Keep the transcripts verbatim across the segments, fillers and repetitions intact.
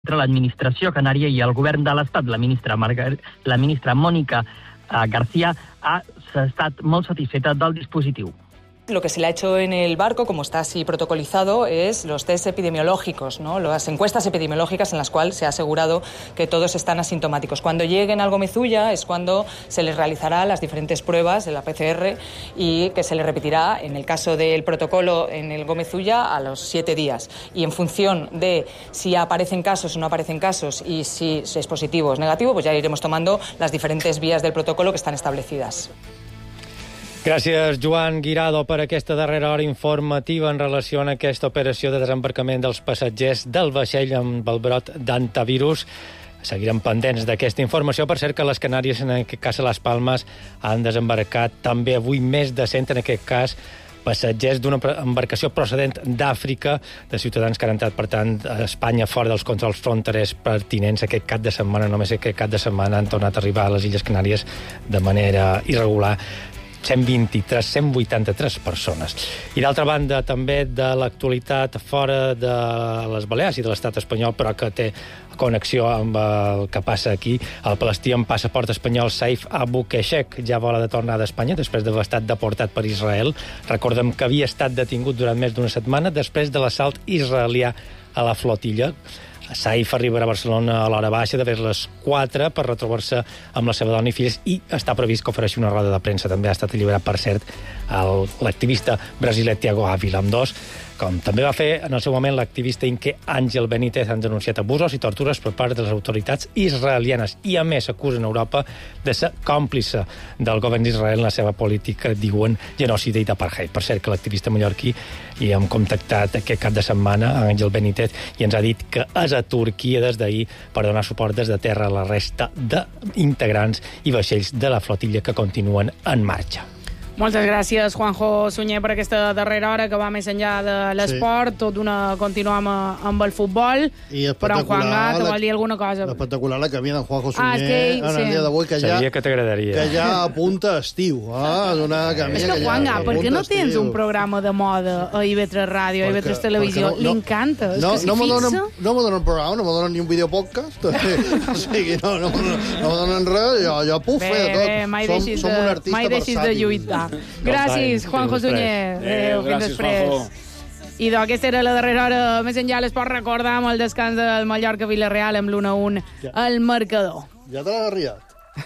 entre l'administració canària i el govern de l'Estat. La ministra, Margar... la ministra Mónica uh, García ha estat molt satisfeta del dispositiu. Lo que se le ha hecho en el barco, como está así protocolizado, es los test epidemiológicos, ¿no? Las encuestas epidemiológicas en las cuales se ha asegurado que todos están asintomáticos. Cuando lleguen al Gomezulla es cuando se les realizará las diferentes pruebas de la P C R y que se les repetirá, en el caso del protocolo en el Gomezulla, a los siete días. Y en función de si aparecen casos o no aparecen casos y si es positivo o es negativo, pues ya iremos tomando las diferentes vías del protocolo que están establecidas. Gràcies, Joan Guirado, per aquesta darrera hora informativa en relació a aquesta operació de desembarcament dels passatgers del vaixell amb el brot d'antivirus. Seguirem pendents d'aquesta informació. Per cert que les Canàries, en aquest cas a les Palmes, han desembarcat també avui més de cent, en aquest cas, passatgers d'una embarcació procedent d'Àfrica, de ciutadans que han entrat, per tant, a Espanya fora dels controls fronterers pertinents aquest cap de setmana. Només aquest cap de setmana han tornat a arribar a les Illes Canàries de manera irregular cent vint-i-tres, cent vuitanta-tres persones. I d'altra banda, també de l'actualitat fora de les Balears i de l'estat espanyol, però que té connexió amb el que passa aquí. El palestí amb passaport espanyol Saif Abu Keshek ja vola de tornar d'Espanya després d'haver estat deportat per Israel. Recordem que havia estat detingut durant més d'una setmana després de l'assalt israelià a la flotilla. Saif arribarà a Barcelona a l'hora baixa de les quatre per retrobar-se amb la seva dona i fills, i està previst que ofereixi una roda de premsa. També ha estat alliberat, per cert, l'activista brasiler Thiago Ávila. Amb dos, com també va fer en el seu moment l'activista inque Àngel Benítez, han denunciat abusos i tortures per part de les autoritats israelianes i, a més, acusen Europa de ser còmplice del govern d'Israel en la seva política, diuen, genocida i d'apartheid. Per cert, que l'activista mallorquí i hem contactat aquest cap de setmana a Àngel Benítez i ens ha dit que és a Turquia des d'ahir per donar suport des de terra a la resta d'integrants i vaixells de la flotilla que continuen en marxa. Moltes gràcies, Juanjo Sunyer, per aquesta darrera hora que va més enllà de l'esport. Sí. Tot d'una continuam amb el futbol. Però en Juan Gat la... vol dir alguna cosa. Espectacular la camina d'en Juanjo Sunyer ah, que, en sí. el dia d'avui, que ja, que t'agradaria. Que ja apunta estiu. Ah, és una camina és que, que Juan Gat, per què no tens un programa de moda a I V tres Ràdio, a I V tres Televisió? No, no, L'encanta. No, és que no s'hi fixa. Donen, no m'ho donen un programa, no m'ho donen ni un videopodcast. O sigui, no, no, no, no m'ho donen res. Jo, jo puc fer de tot. Bé, mai som, deixis, som un de, artista mai deixis de lluitar. Gràcies, Juanjo Sunyer. Adéu, fins després. I doncs aquesta era la darrera hora. Més enllà l'esport, recordar amb el descans del Mallorca-Villarreal amb l'u a un al marcador. Ja te l'has arriat?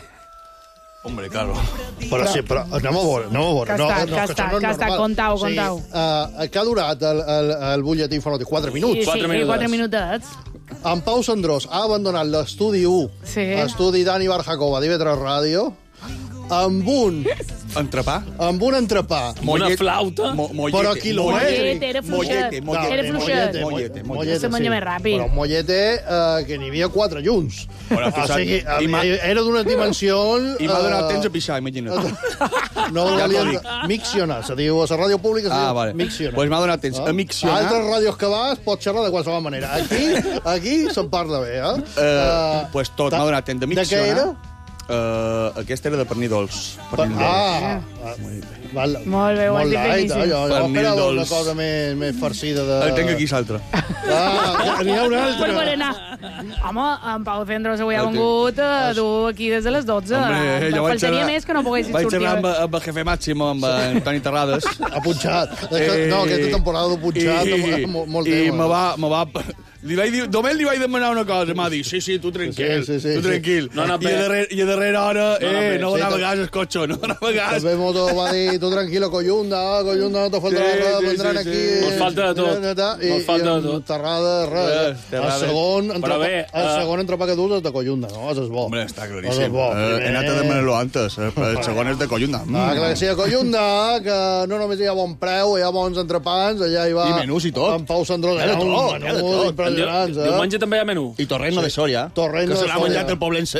Hombre, claro. Però sí, però anem a veure, anem a veure. Que ha estat, que ha estat, que ha estat, contau, contau. Sí, uh, que ha durat el, el, el butlletí informàtic? Quatre minuts? Sí, sí, quatre minutets. En Pau Sandrós ha abandonat l'estudi u, sí. Estudi Dani Barjacova d'I V tres Ràdio, amb un... Entrepà? Amb un entrepà. Una flauta? Mo mollete. Però quilomètric. Mollete, era fluixet. Mollete, mollete. Era fluixet. Mollete, mollete. Se menja més ràpid. Però un mollete eh, que n'hi havia quatre junts. Bueno, o sigui, era d'una dimensió... I m'ha donat temps a pixar, imagina't. No volien miccionar. Se diu a la ràdio pública, se ah, diu vale. miccionar. Pues m'ha donat temps a miccionar. A altres ràdios que vas pots xerrar de qualsevol manera. Aquí, aquí se'n parla bé, eh? Uh, uh, pues tot, m'ha donat temps de miccionar. De què era? Uh, aquesta era de pernil dolç. Pernil dolç. Ah, ah, val, molt bé, ho has dit beníssim. Jo, jo esperava una cosa més, més farcida de... El tenc aquí, l'altre. Ah, n'hi ha una altra. Per berenar. Home, en Pau Cendros avui ha vengut a dur aquí des de les dotze. Hombre, jo vaig faltaria més que no poguessis sortir. Vaig xerrar amb, amb el jefe Màximo, amb en Toni Terrades. Ha punxat. Eh, no, aquesta temporada d'ho punxat i, molt, molt I tema. me va... Me va li vaig dir, només li vaig demanar una cosa, m'ha dit, sí, sí, tu tranquil, sí, sí, sí, tu tranquil. Sí. No, no, I, a darrere, I a darrere hora, no, no, eh, no sí, anava gas el cotxe, no anava gas. També Moto va dir, tu tranquil, Collunda, Collunda, no te faltarà sí, res, vendran sí, sí, aquí. Mos falta de tot, mos falta de tot. Terrada, res. El segon, el segon entrepà que dus és de Collunda, no? Això és bo. Hombre, està claríssim. He anat a demanar-lo antes, el segon és de Collunda. Ah, clar que sí, a Collunda, que no només hi ha bon preu, hi ha bons entrepans, allà hi va... I menús i tot. En Pau Sandrós, hi ha un menú impressionants, eh? Diumenge també hi ha menú. I torrent de Sòria, que se l'ha menjat el poblense.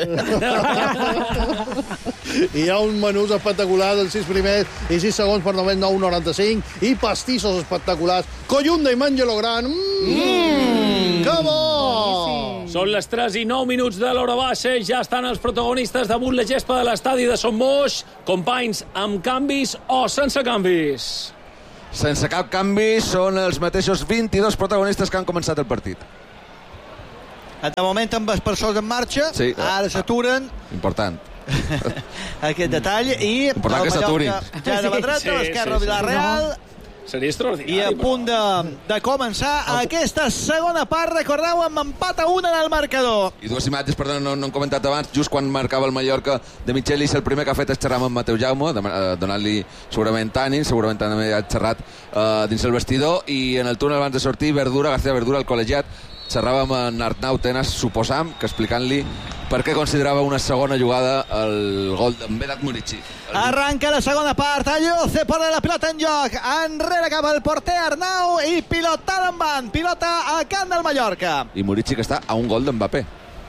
I hi ha un menús espectacular dels sis primers i sis segons per només nou coma noranta-cinc i pastissos espectaculars. Collunda i Mangelo Gran. Mmm! Que bo! Són les tres i nou minuts de l'hora baixa. Ja estan els protagonistes damunt la gespa de l'estadi de Son Moix. Companys, amb canvis o sense canvis? Sense cap canvi, són els mateixos vint-i-dos protagonistes que han començat el partit. De moment amb els persones en marxa, sí. Ara s'aturen. Important. Aquest detall. I important que s'aturin. Ja de la dreta, sí, l'esquerra, sí, sí, Villarreal. Seria extraordinari. I a punt de, de començar el... aquesta segona part, recordeu, amb empat a una en el marcador. I dues imatges, perdona, no, no hem comentat abans, just quan marcava el Mallorca de Michelis, el primer que ha fet és xerrar amb Mateu Jaume, donant-li segurament ànim, segurament també ha xerrat uh, dins el vestidor, i en el túnel abans de sortir, Verdura, García Verdura, el col·legiat, xerrava amb Arnau Tenas, suposam, que explicant-li per què considerava una segona jugada el gol d'en Vedat Murici. Arranca la segona part, Ayoce posa la pilota en joc, enrere cap al porter Arnau i pilotada en van, pilota a camp del Mallorca. I Murici que està a un gol d'Mbappé.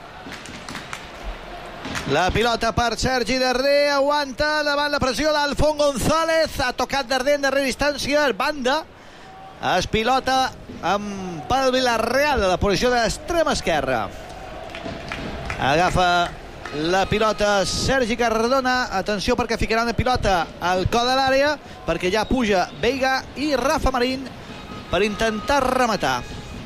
La pilota per Sergi Darder, aguanta davant la pressió d'Alfon González, ha tocat Darder en darrera distància, banda, es pilota amb pel Villarreal a la posició d'extrema esquerra. Agafa la pilota Sergi Cardona, atenció perquè ficarà una pilota al cor de l'àrea, perquè ja puja Veiga i Rafa Marín per intentar rematar.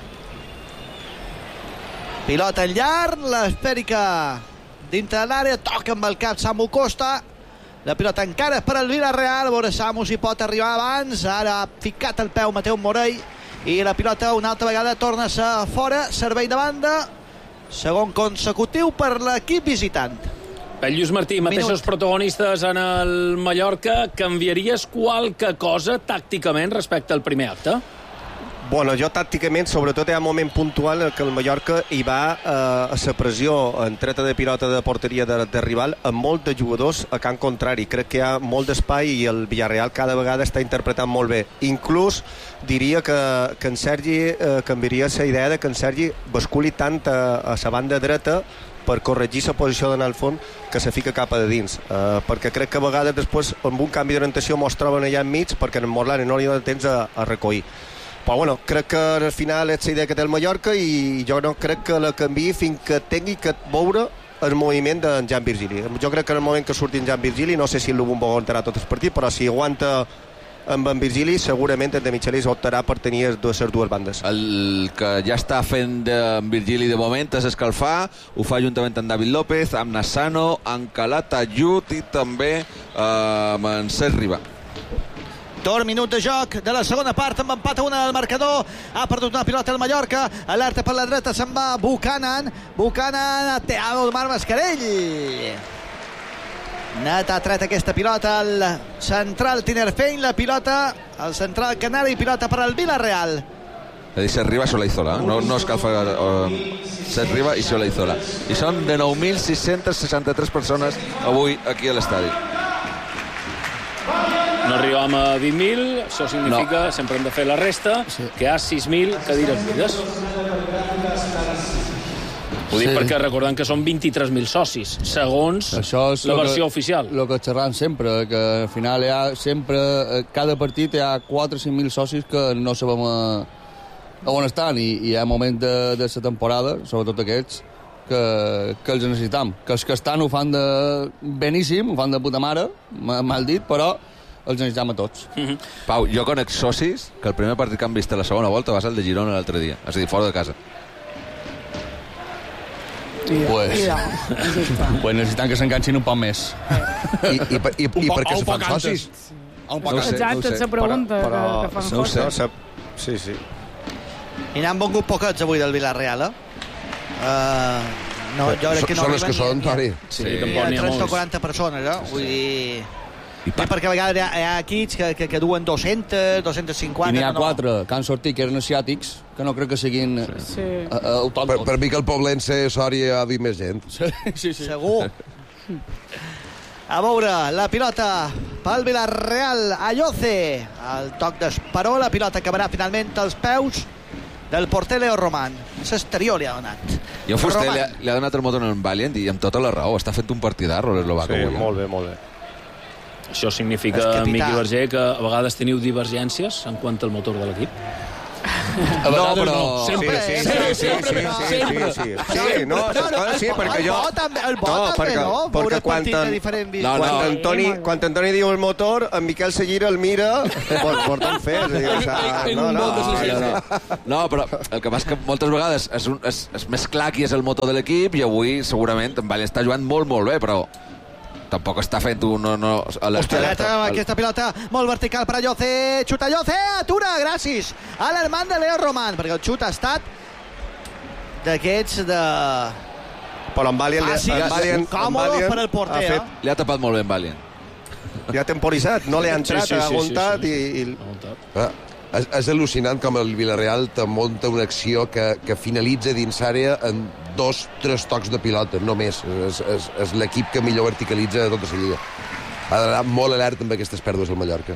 Pilota en llarg, l'esfèrica dintre de l'àrea, toca amb el cap Samu Costa, la pilota encara és per al Villarreal, a veure Samu si pot arribar abans, ara ha ficat el peu Mateu Morell i la pilota una altra vegada torna a ser fora, servei de banda, segon consecutiu per l'equip visitant. Per Lluís Martí, mateixos Minut. Protagonistes en el Mallorca, canviaries qualque cosa tàcticament respecte al primer acte? Bueno, jo tàcticament, sobretot hi ha un moment puntual en què el Mallorca hi va eh, a la pressió en treta de pilota de porteria de, de rival amb molt de jugadors a camp contrari. Crec que hi ha molt d'espai i el Villarreal cada vegada està interpretant molt bé. Inclús diria que, que en Sergi eh, canviaria la idea de que en Sergi basculi tant a, a la banda dreta per corregir la posició d'en Alfon que se fica cap a de dins, eh, perquè crec que a vegades després amb un canvi d'orientació mos troben allà enmig perquè en Morlane no li dona temps a, a recollir. Però bueno, crec que al final és la idea que té el Mallorca i jo no crec que la canviï fins que tingui que veure el moviment d'en Jan Virgili. Jo crec que en el moment que surti en Jan Virgili, no sé si el Lubumbo aguantarà tot el partit, però si aguanta amb en Virgili, segurament el de Michelis optarà per tenir les dues bandes. El que ja està fent en Virgili de moment és escalfar, ho fa juntament amb David López, amb Nassano, amb Calata Jut i també eh, amb en Cesc Riba. Dos minuts de joc de la segona part amb empat a una del marcador. Ha perdut una pilota al Mallorca, alerta per la dreta, se'n va Buchanan, Buchanan a Teado Mar Mascarell. Net ha tret aquesta pilota al central Tinerfein, la pilota al central Canari, pilota per al Villarreal. És a dir, Cesc Riba i Solaizola, no, no escalfa uh, Cesc Riba i Solaizola. I són de nou mil sis-centes seixanta-tres persones avui aquí a l'estadi. No arribam a vint mil, això significa, no. Sempre hem de fer la resta, sí. Que hi ha sis mil cadires buides. Ho dic sí. Perquè recordem que són vint-i-tres mil socis, segons la versió que, oficial. El que xerram sempre, que al final hi ha sempre, cada partit hi ha quatre o cinc mil socis que no sabem a, a on estan, i, i hi ha moments de, de la temporada, sobretot aquests, que, que els necessitam. Que els que estan ho fan de beníssim, ho fan de puta mare, mal dit, però els necessitam a tots. Mm-hmm. Pau, jo conec socis que el primer partit que han vist a la segona volta va ser el de Girona l'altre dia, és a dir, fora de casa. Pues, pues necessitem que s'enganxin un poc més. I, i, i, i per què se fan socis? Un poc no exacte, se pregunta però, però, que, que fan no sé. Sí, sí. I n'han vengut poquets avui del Villarreal, eh? Uh, no, jo crec que no són les que són, Toni. Sí, sí, hi ha trenta o quaranta persones, eh? Vull dir... I per... perquè a vegades hi ha, hi ha equips que, que, que duen dos-centes, dos-cents cinquanta... I n'hi ha no, quatre que han sortit, que eren asiàtics, que no crec que siguin sí. uh, autòctons. Per, per mi que el Poblense Sòria ha dit més gent. Sí, sí, sí. Segur. A veure, la pilota pel Villarreal, Ayoce. El toc d'esperó, la pilota acabarà finalment als peus del porter Leo Román. L'exterior li ha donat. I en Fuster li ha, li ha donat el motor en Valiant i amb tota la raó. Està fent un partidarro l'eslovac. Sí, avui, molt bé, molt bé. Això significa, Miqui Verger, que a vegades teniu divergències en quant al motor de l'equip? No, però... Sempre, sí, sí, sempre, sí, sempre, sí, sempre. sí, sí, sí, no, sí, perquè jo... El bo també, el bo també, no? Veure el partit de diferent vista. Quan Antoni, quan Antoni diu el motor, en Miquel Seguira el mira, por tant fer. No, no, no, però el que passa és que moltes vegades és, un, és, és més clar qui és el motor de l'equip i avui segurament en Valle està jugant molt, molt bé, però tampoc està fent un... No, no, Hostileta, aquesta pilota molt vertical per a Lloce. Xuta Lloce, atura, gràcies a l'hermán de Leo Román, perquè el xut ha estat d'aquests de... Però en Valien... Fàcils, còmodes per al porter. Fet... Li ha tapat molt bé en Valien. Li ha temporitzat, no li ha entrat, sí, sí, sí, ha aguantat sí, sí, sí. i... Ah, és, és al·lucinant com el Villarreal te munta una acció que, que finalitza dins àrea en dos, tres tocs de pilota, no més. És, és, és l'equip que millor verticalitza de tota la lliga. Ha d'anar molt alert amb aquestes pèrdues al Mallorca.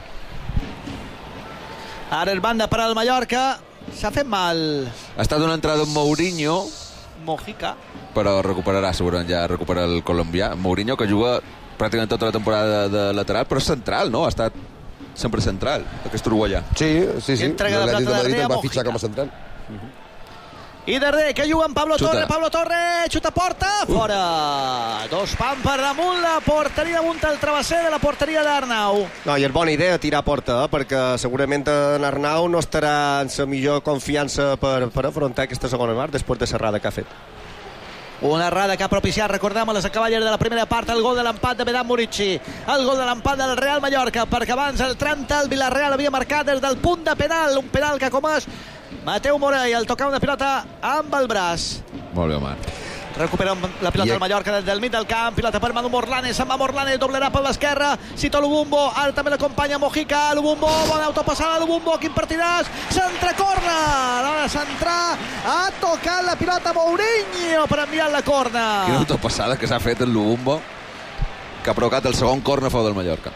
Ara és banda per al Mallorca. S'ha fet mal. Ha estat una entrada amb Mourinho. Mojica. Però recuperarà, segurament ja recupera el colombià. Mourinho, que juga pràcticament tota la temporada de, de lateral, però és central, no? Ha estat sempre central, aquest uruguaià. Sí, sí, sí. Entrega la plata de Madrid va fitxar com a central. Uh-huh. I darrer, que juga amb Pablo xuta. Torre, Pablo Torre, xuta porta, fora. Uh. Dos pam per damunt la porteria, damunt el travesser de la porteria d'Arnau. No, i és bona idea tirar porta, eh? Perquè segurament en Arnau no estarà en la millor confiança per, per afrontar aquesta segona part després de l'errada que ha fet. Una errada que ha propiciat, recordem, a les acaballes de la primera part, el gol de l'empat de Vedat Murici, el gol de l'empat del Real Mallorca, perquè abans el trenta el Villarreal havia marcat des del punt de penal, un penal que ha comès Mateu Morell, el tocar una pilota amb el braç. Molt bé, Omar. Recupera la pilota del Mallorca des del mig del camp, pilota per Manu Morlane, se'n va Morlane, doblarà per l'esquerra, cita Lubumbo, ara també l'acompanya Mojica, Lubumbo, bona autopassada, Lubumbo, quin partidàs, centra, corna, l'hora de centrar, ha tocat la pilota Mourinho per enviar la corna. Quina autopassada que s'ha fet el Lubumbo, que ha provocat el segon corna a favor del Mallorca.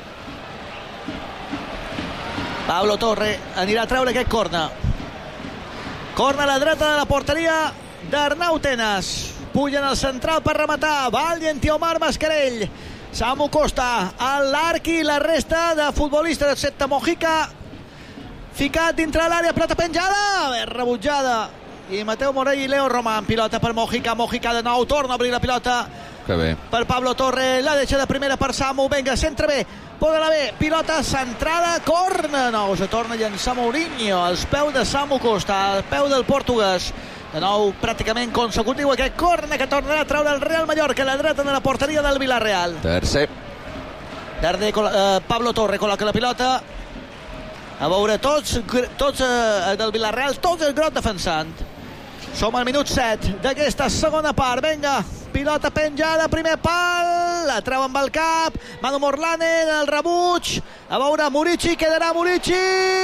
Pablo Torre anirà a treure aquest corna. Corna a la dreta de la porteria d'Arnau Tenas. Puja en el central per rematar. Valient i Omar Mascarell. Samu Costa a l'arc i la resta de futbolistes, excepte Mojica. Ficat dintre l'àrea, pilota penjada. Ben rebutjada. I Mateu Morell i Leo Román. Pilota per Mojica. Mojica de nou. Torna a obrir la pilota. Que bé. Per Pablo Torre. La deixa de primera per Samu. Vinga, centra bé. Posa-la bé. Pilota centrada. Corna. No, se torna a llançar Mourinho. Als peus de Samu Costa. Al peu del portuguès. De nou, pràcticament consecutiu aquest corna que tornarà a treure el Real Mallorca a la dreta de la porteria del Villarreal. Tercer. Darder, eh, Pablo Torre col·loca la pilota. A veure, tots, tots eh, del Villarreal, tots el groc defensant. Som al minut set d'aquesta segona part. Vinga, pilota penjada, primer pal, la treu amb el cap, Manu Morlane, el rebuig, a veure, Murici, quedarà Murici...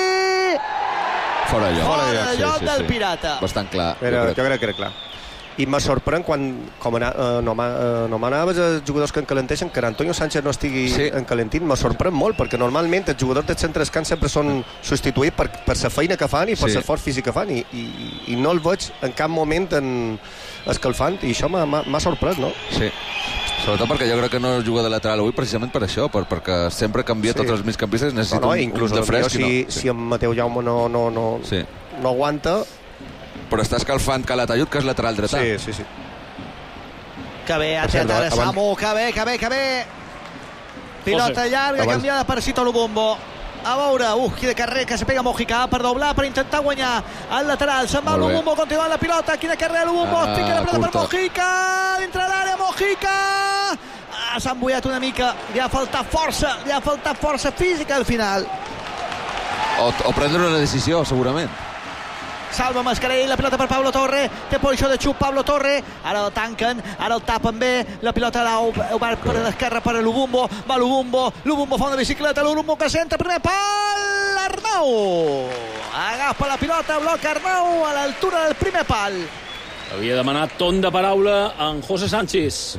Fora lloc. Fora de lloc sí, sí, del sí. Pirata. Bastant clar. Era, jo crec que era clar. I me sorprèn quan, com ana, eh, no, eh, no m'anaves els jugadors que encalenteixen, que Antonio Sánchez no estigui sí. encalentint, me sorprèn molt, perquè normalment els jugadors de centre d'escant sempre són substituïts per, per la feina que fan i per sí. l'esforç físic que fan, i, i, i no el veig en cap moment en escalfant, i això m'ha sorprès, no? Sí. Sobretot perquè jo crec que no juga de lateral avui precisament per això, per, perquè sempre canvia sí. tots els migcampistes, necessita no, no, un, un de fresc. Si, no. si en Mateu Jaume no, no, no, sí. no aguanta... Però està escalfant Calatayud, que és lateral dretà. Sí, sí, sí. Que bé, atenta de Samu, que bé, que bé, que bé. Pilota llarga, abans... canviada per Cito Lubumbo. A veure, uh, quina carrer que se pega Mojica per doblar, per intentar guanyar el lateral. Se'n va Lubumbo, continuant la pilota, quina carrer Lubumbo, ah, fica la pilota per Mojica, dintre l'àrea, Mojica. Ah, s'ha embullat una mica, li ha faltat força, li ha faltat força física al final. O, o prendre una decisió, segurament. Salva Mascarell, la pilota per Pablo Torre, té posició de xup Pablo Torre, ara el tanquen, ara el tapen bé, la pilota l'ha obert per l'esquerra per a Lubumbo, va Lubumbo, Lubumbo fa una bicicleta, Lubumbo que senta, primer pal, Arnau, agafa la pilota, bloca Arnau a l'altura del primer pal. Havia demanat torn de paraula en José Sánchez.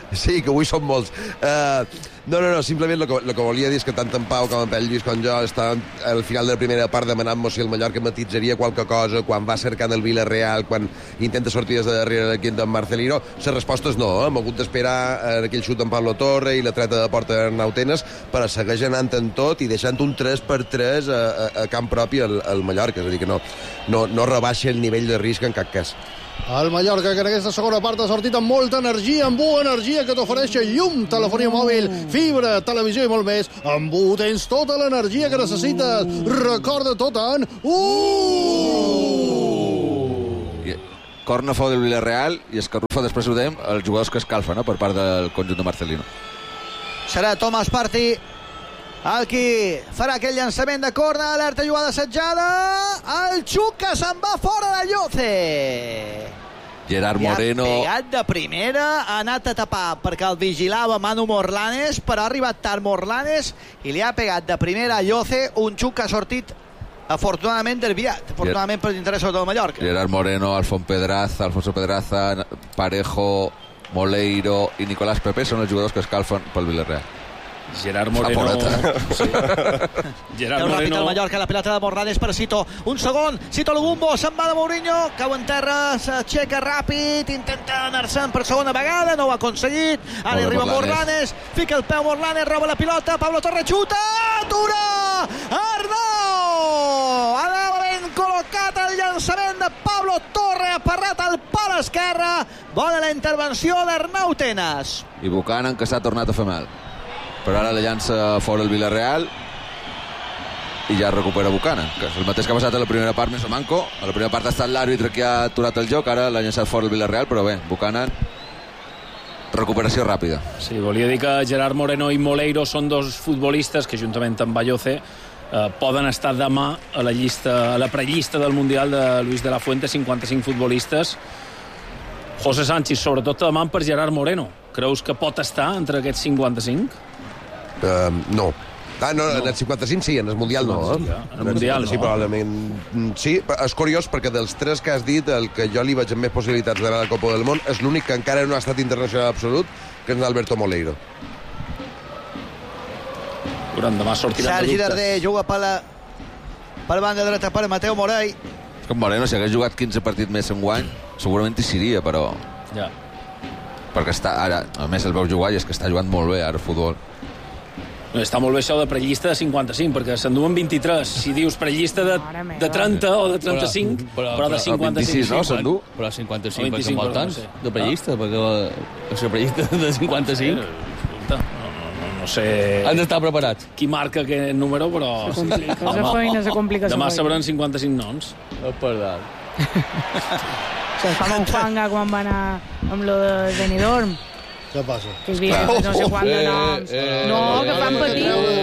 Sí, que avui són molts. Uh, no, no, no, simplement el que, el que volia dir és que tant en Pau com en Pell Lluís com jo estàvem al final de la primera part demanant-nos si el Mallorca matitzaria qualque cosa quan va cercant el Villarreal, quan intenta sortir des de darrere d'aquí d'en Marcelino. La resposta és no, eh? hem hagut d'esperar en aquell xut d'en Pablo Torre i la treta de porta d'Arnau Tenas per a seguir anant en tot i deixant un tres per tres a, a, a camp propi al, al Mallorca, és a dir, que no, no, no rebaixa el nivell de risc en cap cas. El Mallorca, que en aquesta segona part ha sortit amb molta energia, amb bona energia que t'ofereix llum, telefonia mòbil, fibra, televisió i molt més. Amb U tens tota l'energia que necessites. Recorda tot en U! Corna fou del Villarreal i escarrufa, després ho dèiem, els jugadors que escalfen, no?, per part del conjunt de Marcelino. Serà Tomàs Partey el qui farà aquell llançament de corna, alerta jugada assetjada, el xuc que se'n va fora de Lloce. Gerard Moreno... I ha pegat de primera, ha anat a tapar perquè el vigilava Manu Morlanes, però ha arribat tard Morlanes i li ha pegat de primera a Lloce, un xuc que ha sortit afortunadament desviat, afortunadament per l'interès del Mallorca. Gerard Moreno, Alfon Pedraza, Alfonso Pedraza, Parejo, Moleiro i Nicolás Pepe són els jugadors que escalfen pel Villarreal. Gerard Moreno... Sí. Gerard Moreno... El Mallorca, la pilota de Morlanes per Sito. Un segon, Sito Lugumbo, se'n va de Mourinho, cau en terra, s'aixeca ràpid, intenta anar-se'n per segona vegada, no ho ha aconseguit. Ara arriba Morlanes, fica el peu Morlanes, roba la pilota, Pablo Torre xuta, atura! Arnau! Anava ben col·locat el llançament de Pablo Torre, aparrat al pal esquerre. Bona la intervenció d'Arnau Tenas. I Buchanan, que s'ha tornat a fer mal. Però ara la llança fora el Villarreal i ja recupera Buchanan, que és el mateix que ha passat a la primera part més o manco. A la primera part ha estat l'àrbitre que ha aturat el joc, ara l'ha llançat fora el Villarreal, però bé, Buchanan, recuperació ràpida. Sí, volia dir que Gerard Moreno i Moleiro són dos futbolistes que juntament amb Valloce eh, poden estar demà a la llista, a la prellista del Mundial de Luis de la Fuente, cinquanta-cinc futbolistes. José Sánchez, sobretot demà per Gerard Moreno. Creus que pot estar entre aquests cinquanta-cinc? Uh, no. Ah, no, no, en el cinquanta-cinc sí, en el Mundial no. Eh? En el Mundial no. Sí, probablement sí. És curiós perquè dels tres que has dit, el que jo li veig amb més possibilitats d'anar a la Copa del Món és l'únic que encara no ha estat internacional absolut, que és Alberto Moleiro. Durant demà sortiran de dubtes. Sergi Darder juga per la per banda dreta per Mateu Morell. És que Moreno, si hagués jugat quinze partits més en guany, segurament hi seria, però... Ja. Perquè està, ara, a més el veu jugar i és que està jugant molt bé ara el futbol. Està molt bé això de prellista de cinquanta-cinc, perquè s'enduen vint-i-tres. Si dius prellista de, de trenta o de trenta-cinc, però, però, però de cinquanta-cinc... vint-i-sis, no, s'endú? Però cinquanta-cinc, perquè són molt tants de prellista, perquè la prellista de cinquantacinc... No, no, no, no sé... Han d'estar preparats. Qui marca aquest número, però... Se complica, la feina se complica. Demà sabran cinquanta-cinc noms. És verdad. Se fa un fanga quan va anar amb lo de Benidorm. Què passa? Que hi havia no sé quant de noms. No, que fan patir.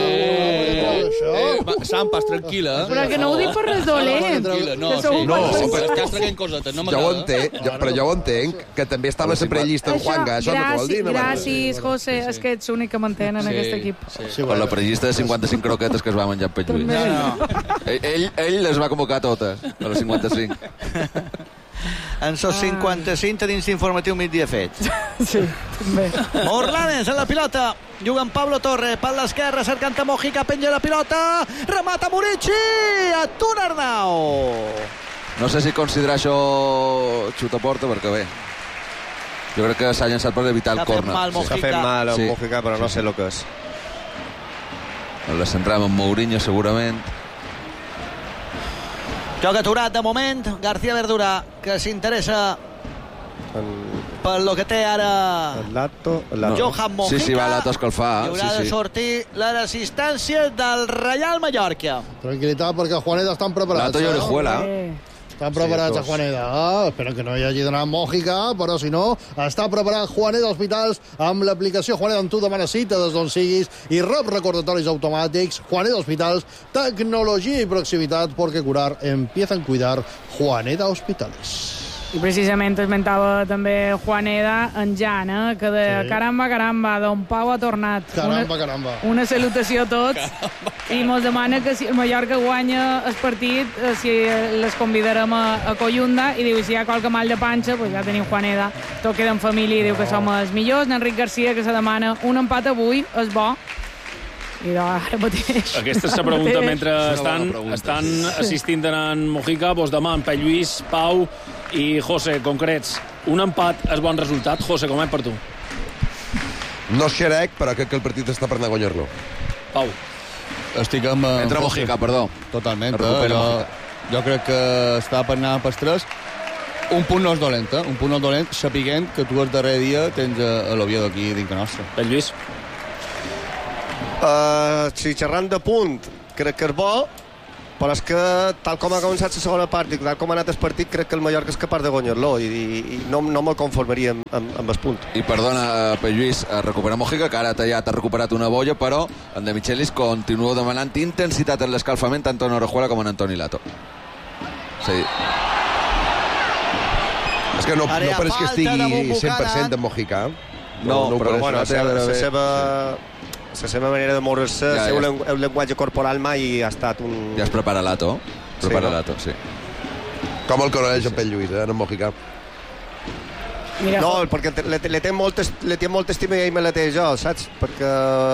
Sant, pas tranquil·la. Però que no ho dic per res dolent. No, sí, no, estàs traient cosetes, no jo ho entenc, jo, però jo ho entenc, que també estava a la prellista en Juanga. Això no vol dir? Gràcies, José, és que ets l'únic que m'entén en aquest equip. Per la prellista de cinquanta-cinc croquetes que es va menjar en Pell Lluís. Ell, ell les va convocar totes, a les cinquanta-cinc. En sos cinquanta-cinc tenim informatiu migdia fet. Sí, també. Morlanes en la pilota. Juga amb Pablo Torre per l'esquerra, cercant a Mojica, penja la pilota, remata Murici, atura Arnau. No sé si considerar això xut a porta, perquè bé, jo crec que s'ha llançat per evitar el córner. S'ha fet mal a sí. Mojica, però no sé el que és. La centrem amb Mourinho, segurament. Joc aturat de moment, García Verdura, que s'interessa per lo que té ara el Lato, el Lato. Johan Mojica. Sí, sí, va Lato a escalfar. I haurà sí, sí. de sortir les assistències del Reial Mallorca. Tranquil·litat, perquè Juaneda estan preparats. Lato i Orejuela. Eh? Estan preparats sí, a Juaneda. Ah, espero que no hi hagi d'anar Mojica, però si no, està preparat Juaneda Hospitals amb l'aplicació Juaneda en tu demana cita des d'on siguis i rep recordatoris automàtics. Juaneda Hospitals, tecnologia i proximitat, porque curar empieza en cuidar. Juaneda Hospitales. I precisament esmentava també Juaneda en Jan, eh? Que de sí. caramba, caramba, Don Pau ha tornat. Caramba, una, caramba. Una salutació a tots. Caramba, caramba. I mos demana que si el Mallorca guanya el partit, eh, si les convidarem a, a Collunda, i diu, si hi ha qualque mal de panxa, pues ja tenim Juaneda. Tot queda en família i diu que som els millors. Enric Garcia, que se demana un empat avui, és bo. I doncs, ara mateix... Aquesta és la pregunta. Mentre estan, estan assistint en Mojica, doncs demà en Pell Lluís, Pau i José, concrets. Un empat és bon resultat. José, com és per tu? No xerec, però crec que el partit està per anar a guanyar-lo. Pau. Estic amb... Entra Mojica, perdó. Totalment. Eh? Jo, jo crec que està per anar per tres. Un punt no és dolent, eh? Un punt no és dolent, sapiguent que tu el darrer dia tens a l'Oviedo aquí dintre nostre. Pell Lluís. Uh, si xerrant de punt crec que és bo, però és que tal com ha començat la segona part i tal com ha anat el partit, crec que el Mallorca és capaç de guanyar-lo i, i, i no, no me'l conformaria amb, amb, amb el punt. I perdona, Pell Lluís, recupera Mojica, que ara ja t'ha recuperat una boia, però en De Michelis continua demanant intensitat en l'escalfament tant en Orejuela com en Antoni Lato. Sí. És que no, no pareix que estigui cent per cent de Mojica. No, no, no però bueno, la seva... la seva manera de moure-se, ja, el seu ja. el llenguatge corporal mai ha estat un... Ja es prepara Lato, prepara sí, no? Lato, sí. Com el coneix en Pell Lluís, eh, en Mojica. Mira, no, perquè le, le, té molta, le té molta estima i ell me la té jo, saps? Perquè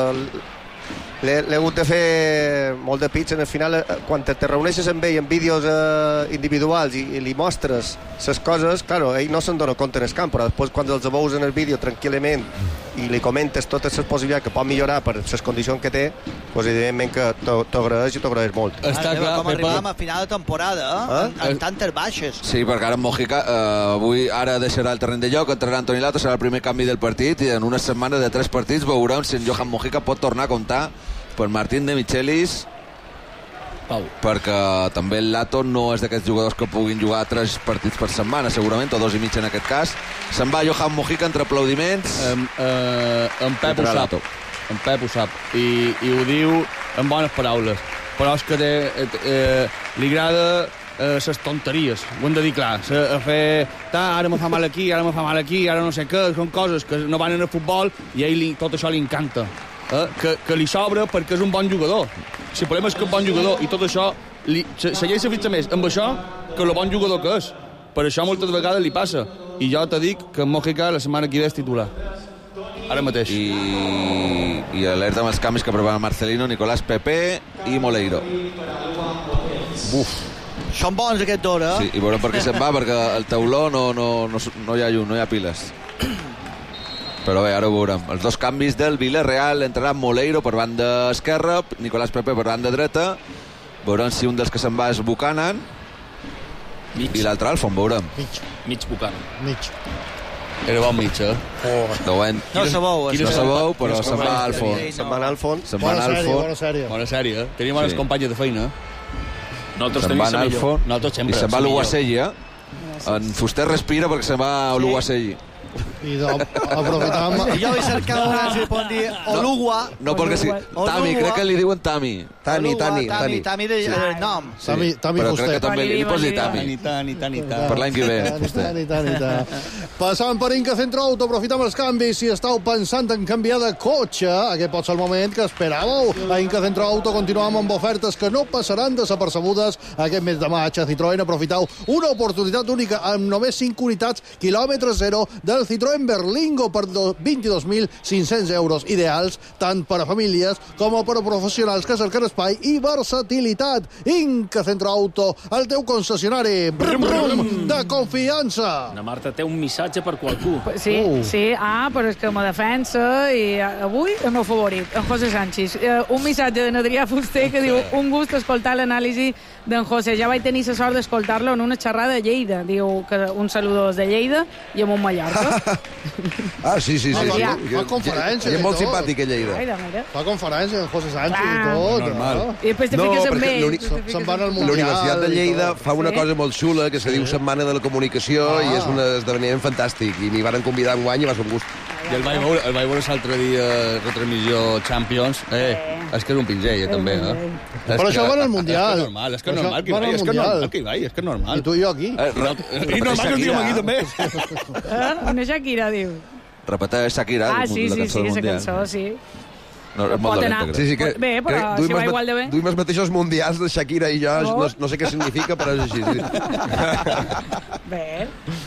l'he hagut de fer molt de pits en el final. Quan te, te reuneixes amb ell en vídeos eh, individuals i, i li mostres les coses, claro, ell no se'n dona compte en el camp, però després quan els veus en el vídeo tranquil·lament i li comentes totes les possibilitats que pot millorar per les condicions que té, doncs evidentment que t'agraeix i t'agraeix molt. Està clar, com arribàvem a final de temporada, eh? amb, amb tantes baixes. Sí, perquè ara en Mojica eh, avui ara deixarà el terreny de lloc, entrarà Antoni Lato, serà el primer canvi del partit i en una setmana de tres partits veurem si en Johan Mojica pot tornar a comptar per Martín de Michelis. Pau. Perquè també el Lato no és d'aquests jugadors que puguin jugar tres partits per setmana, segurament, o dos i mig en aquest cas. Se'n va Johan Mojica entre aplaudiments. Um, uh, en Pep ho sap. En Pep ho sap. I, i ho diu en bones paraules. Però és que té, eh, li agrada les eh, tonteries, ho hem de dir clar. Se, a fer, ta, ara me fa mal aquí, ara me fa mal aquí, ara no sé què, són coses que no van en el futbol i a ell li, tot això li encanta. Eh, que, que li sobra perquè és un bon jugador. Si el problema és que és un bon jugador i tot això li, se, se llei se fixa més amb això que el bon jugador que és. Per això moltes vegades li passa. I jo te dic que en Mojica la setmana que ve és titular. Ara mateix. I, i alerta amb els canvis que prepara Marcelino, Nicolás Pepe i Moleiro. Buf. Són bons aquest d'hora. Sí, i veurem per què se'n va, perquè el tauló no, no, no, no hi ha llum, no hi ha piles. Però bé, ara ho veurem. Els dos canvis del Villarreal, entrarà Moleiro per banda esquerra, Nicolás Pepe per banda dreta. Veurem si un dels que se'n va és Buchanan mig. I l'altre Alfon, veurem. Mig. Mig Buchanan. Mig. Era bon mig, eh? Oh. No, ben... no sabeu. No sabeu, però se'n va Alfon. Se'n va Alfon. Se'n va Alfon. Bona sèrie, bona sèrie. eh? Tenim bones sí. companyes de feina. Nosaltres tenim la millor. Nosaltres sempre. I se'n va l'Uguacelli, eh? En Fuster respira perquè se'n va a l'Uguacelli. I aprofitam... Jo vull cercar una, si pot dir, Olugua. No, perquè sí. Tami, crec que li diuen Tami. Tani, Tani, Tami. Tami de nom. Tami, Tami Però Fuster. crec que també li pots dir Tami. Tani, Tani, Tani. Per l'any que ve, Fuster. Tani, Tani, Tani. Passant per Inca Centro Auto, aprofitam els canvis. Si estàu pensant en canviar de cotxe, aquest pot ser el moment que esperàveu. A Inca Centro Auto continuam amb ofertes que no passaran desapercebudes aquest mes de maig. A Citroën aprofitau una oportunitat única amb només cinc unitats, quilòmetre zero del Citroën Berlingo per vint-i-dos mil cinc-cents euros, ideals tant per a famílies com per a professionals que cerquen espai i versatilitat. Inca Centro Auto, el teu concessionari brum, brum, de confiança. Na Marta té un missatge per qualcú. Sí, uh. sí, ah, però és que me defensa i avui el meu favorit, en José Sánchez. Uh, un missatge d'en Adrià Fuster que diu: un gust escoltar l'anàlisi d'en José. Ja vaig tenir la sort d'escoltar-lo en una xerrada de Lleida. Diu que un saludo de Lleida i amb un Mallorca. Ah, sí, sí, sí. No, sí. fa, fa conferència. I és molt simpàtic, a Lleida. Mira, mira. Fa conferència amb José Sánchez ah, i tot. Normal. No? I després te no, fiques amb ell. Se'n van al Mundial. La Universitat de Lleida fa una sí? cosa molt xula que se diu Setmana de la Comunicació ah. i és un esdeveniment fantàstic. I m'hi van convidar enguany i va ser un gust. I el vaig veure, el vaig veure l'altre dia, retransmissió Champions. Eh, és que és un pinzell, eh, també, eh? Però això va en el Mundial. És que és normal, és que és normal que hi vaig, és que és normal que hi vaig, és que és normal. I tu i jo aquí. I normal que ens diguem aquí, també. Eh? Una Shakira, diu. Repeteix Shakira, Ah, sí, la sí, cançó sí, del aquesta Mundial. cançó, sí. No, és molt dolenta, crec. Sí, sí, que, Bé, però crec, si duim va els igual de bé. Duim els mateixos mundials de Shakira i jo, Oh. no, no sé què significa, però és així. Sí. Bé.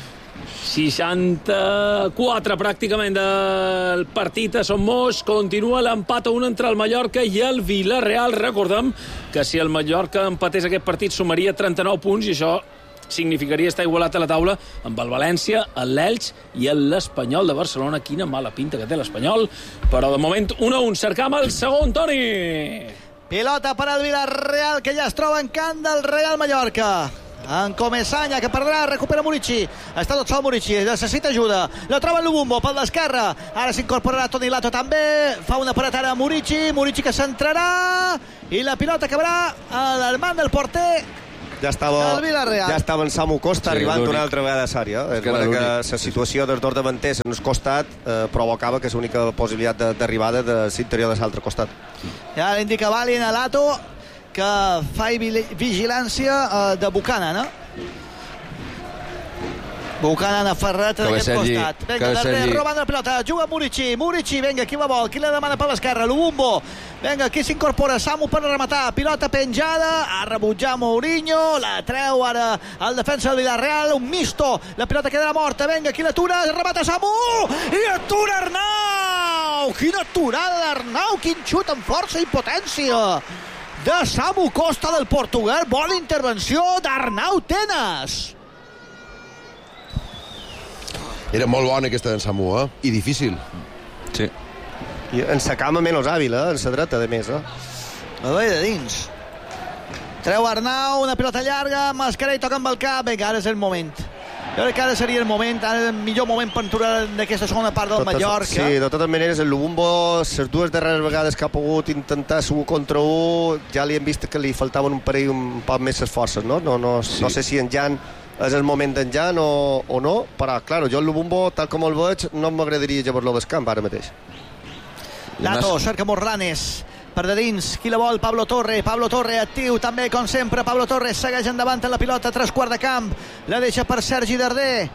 seixanta-quatre pràcticament del partit a Son Moix. Continua l'empat a un entre el Mallorca i el Villarreal. Recordem que si el Mallorca empatés aquest partit sumaria trenta-nou punts i això significaria estar igualat a la taula amb el València, l'Elx i l'Espanyol de Barcelona. Quina mala pinta que té l'Espanyol, però de moment un a un. Cercam el segon, Toni. Pilota per al Villarreal, que ja es troba en camp del Real Mallorca. En Comesaña, que perdrà, recupera Murici. Està tot sol Murici, necessita ajuda. La troba en Lubumbo, pel d'esquerra. Ara s'incorporarà Toni Lato també. Fa una paret ara a Murici. Murici que centrarà. I la pilota acabarà a l'Armand del porter. Ja estava, ja estava en Samu Costa, Sí, arribant l'únic. una altra vegada a l'àrea. És que era que l'únic. la situació dels dos davanters en el costat eh, provocava que és l'única possibilitat de- d'arribada de l'interior de l'altre costat. Ja l'indica Valin a Lato, que fa vigilància eh, de Buchanan, no? Buchanan aferrat a Que ve aquest Sergi, costat. que Vinga, ve darrere, Sergi. robant la pilota. Juga Murici. Murici, vinga, qui la vol? Qui la demana per l'esquerra? Lubumbo. Vinga, qui s'incorpora? Samu per rematar. Pilota penjada. A rebutjar Mourinho. La treu ara el defensa del Villarreal. Un misto. La pilota quedarà morta. Vinga, qui l'atura? Remata Samu. I atura Arnau. Quina aturada d'Arnau. Quin xut amb força i potència de Samu Costa del Portugal. Bona intervenció d'Arnau Tenas. Era molt bona aquesta d'en Samu, eh? I difícil. Sí. I en sa cama menys hàbil, eh? En sa dreta, de més, eh? La veia de dins. Treu Arnau, una pilota llarga, Mascarell toca amb el cap. Vinga, ara és el moment. Jo crec que ara seria el moment, ara és el millor moment per aturar d'aquesta segona part del Totes, Mallorca. Sí, de totes maneres, el Lubumbo, les dues darreres vegades que ha pogut intentar su contra un, ja li hem vist que li faltaven un parell un poc més les forces, no? No, no, sí. No sé si en Jan és el moment d'en Jan o, o no, però, clar, jo el Lubumbo, tal com el veig, no m'agradaria llevar-lo del camp ara mateix. Lato, cerca Morlanes. Per de dins, qui la vol? Pablo Torre. Pablo Torre actiu també, com sempre. Pablo Torre segueix endavant en la pilota, tres quart de camp. La deixa per Sergi Darder.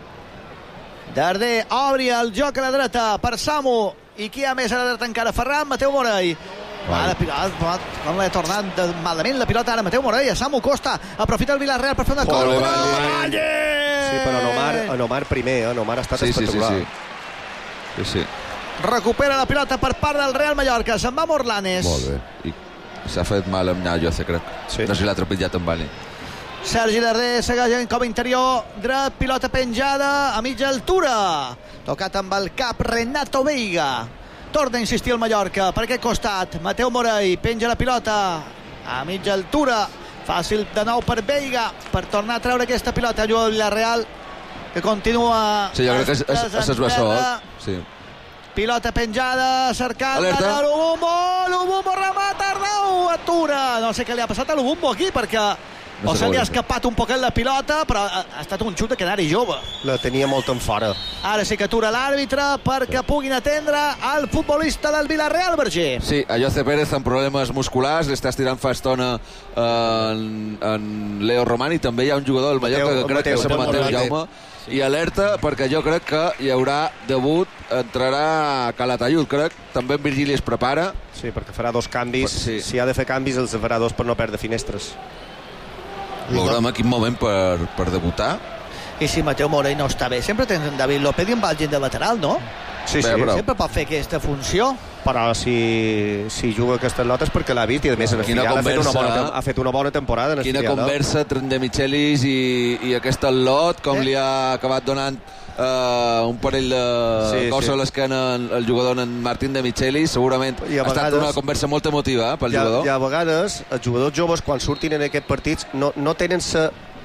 Darder obri el joc a la dreta per Samu. I qui ha més a la dreta encara? Ferran, Mateu Morell. Ah, la pilota, com l'ha tornat de malament la pilota ara Mateu Morell, a Samu Costa. Aprofita el Villarreal per fer una Joder, corba. Valle! Sí, però en Omar, en Omar primer, eh? En Omar ha estat Sí, sí, sí, espectacular. sí. Sí, sí. Recupera la pilota per part del Real Mallorca. Se'n va Morlanes. Molt bé. I s'ha fet mal amb Nayoce, crec. Sí. No sé si l'ha trepitjat amb Bali. Sergi Darder segueix com a interior dret, pilota penjada a mitja altura, tocat amb el cap Renato Veiga. Torna a insistir el Mallorca per aquest costat. Mateu Morell penja la pilota a mitja altura, fàcil de nou per Veiga per tornar a treure aquesta pilota. Juga el Villarreal, que continua. Sí, jo crec que és, és, és esbassó. Sí. Pilota penjada, cercant Alerta. a Lubumbo. Lubumbo remata, Arnau atura. No sé què li ha passat a Lubumbo aquí, perquè No o sé se li ha com ho escapat un poquet la pilota, però ha, ha estat un xut de canari jove. La tenia molt en fora. Ara sí que atura l'àrbitre perquè puguin atendre el futbolista del Villarreal, Berger. Sí, a José Pérez amb problemes musculars, li està estirant fa estona en, en Leo Román, i també hi ha un jugador del Mallorca Mateu, que crec Mateu, que se'n Mateu, Mateu Jaume, i alerta perquè jo crec que hi haurà debut, entrarà Calatayud, crec, també en Virgili es prepara. Sí, perquè farà dos canvis. Sí. Si ha de fer canvis, els farà dos per no perdre finestres. Veurem a quin moment per, per debutar. I si Mateu Morell no està bé, sempre tens en David López i en Valgent de lateral, no? Sí, sí. Bé, però- Sempre pot fer aquesta funció. Però si, si juga aquestes lotes perquè l'ha vist, i a més en el Quina filial ha fet, una conversa, bona, eh? tem- ha fet una bona temporada en el Quina filial, eh? conversa entre De Michelis i, i aquest al·lot, com Eh? li ha acabat donant uh, un parell de Sí, coses sí. a l'esquena el jugador en Martín De Michelis. Segurament I a ha estat vegades- una conversa molt emotiva eh, pel I a, jugador. I a vegades els jugadors joves, quan surtin en aquests partits, no, no tenen sa,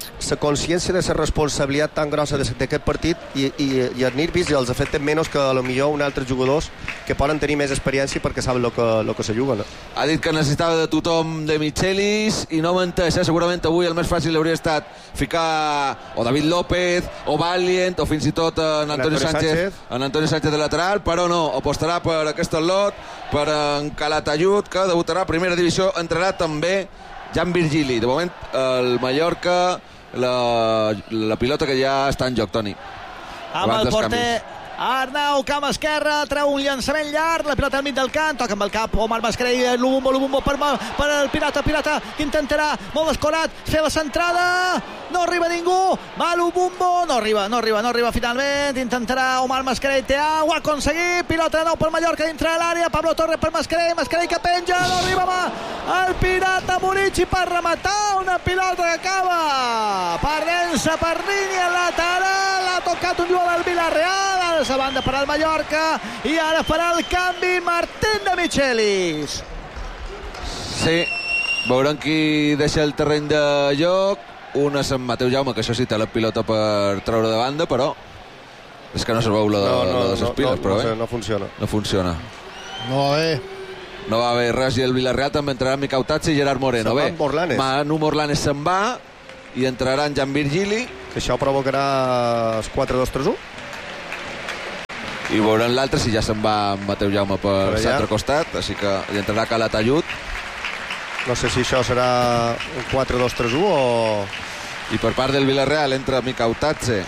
la consciència de la responsabilitat tan grossa d'aquest partit i, i, i els nervis els afecten menys que a lo millor uns altres jugadors que poden tenir més experiència perquè saben el que, lo que se juguen. Ha dit que necessitava de tothom de Michelis i no menteix, eh? Segurament avui el més fàcil hauria estat ficar o David López o Valient o fins i tot en Antonio Sánchez, Sánchez en Antonio Sánchez de lateral, però no, apostarà per aquest lot, per en Calatayud, que debutarà a primera divisió, entrarà també Jan Virgili. De moment el Mallorca, la, la pilota que ja està en joc, Toni. Amb el porter Arnau, camp esquerre, treu un llançament llarg, la pilota al mig del camp, toca amb el cap Omar Mascarell, Lubumbo, Lubumbo per, per el Pirata, Pirata que intentarà, molt escorat, fer la centrada, no arriba ningú, va Lubumbo, no arriba, no arriba, no arriba finalment, intentarà Omar Mascarell, Teà, ho ha aconseguit, pilota de nou per Mallorca dintre de l'àrea, Pablo Torres per Mascarell, Mascarell que penja, no arriba mà, el Pirata Murici per rematar, una pilota que acaba perdent-se per línia lateral, ha tocat un jugador del Villarreal, a la banda per al Mallorca i ara farà el canvi Martín de Michelis. Sí, veurem qui deixa el terreny de joc. Un és en Mateu Jaume, que això sí té la pilota per treure de banda, però és que no se veu la de, no, no, la de ses piles, no, però no, bé. no funciona. No funciona. No va bé. No va bé res, i el Villarreal també entrarà Mica Utazzi i Gerard Moreno. Se'n Bé, va amb Morlanes. Manu Morlanes se'n va i entrarà en Jan Virgili. Que això provocarà els quatre dos tres u. I veurem l'altre si ja se'n va Mateu Jaume per l'altre costat, així que hi entrarà Calatayud. No sé si això serà un quatre dos tres u o... I per part del Villarreal entra Mica Utazzi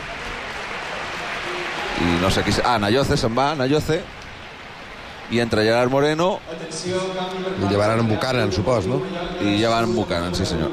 i no sé qui... Ah, Nayoce se'n va, Nayoce, i entra Gerard Moreno i llevaran en Buchanan, supos, no? I llevaran en Buchanan, sí senyor.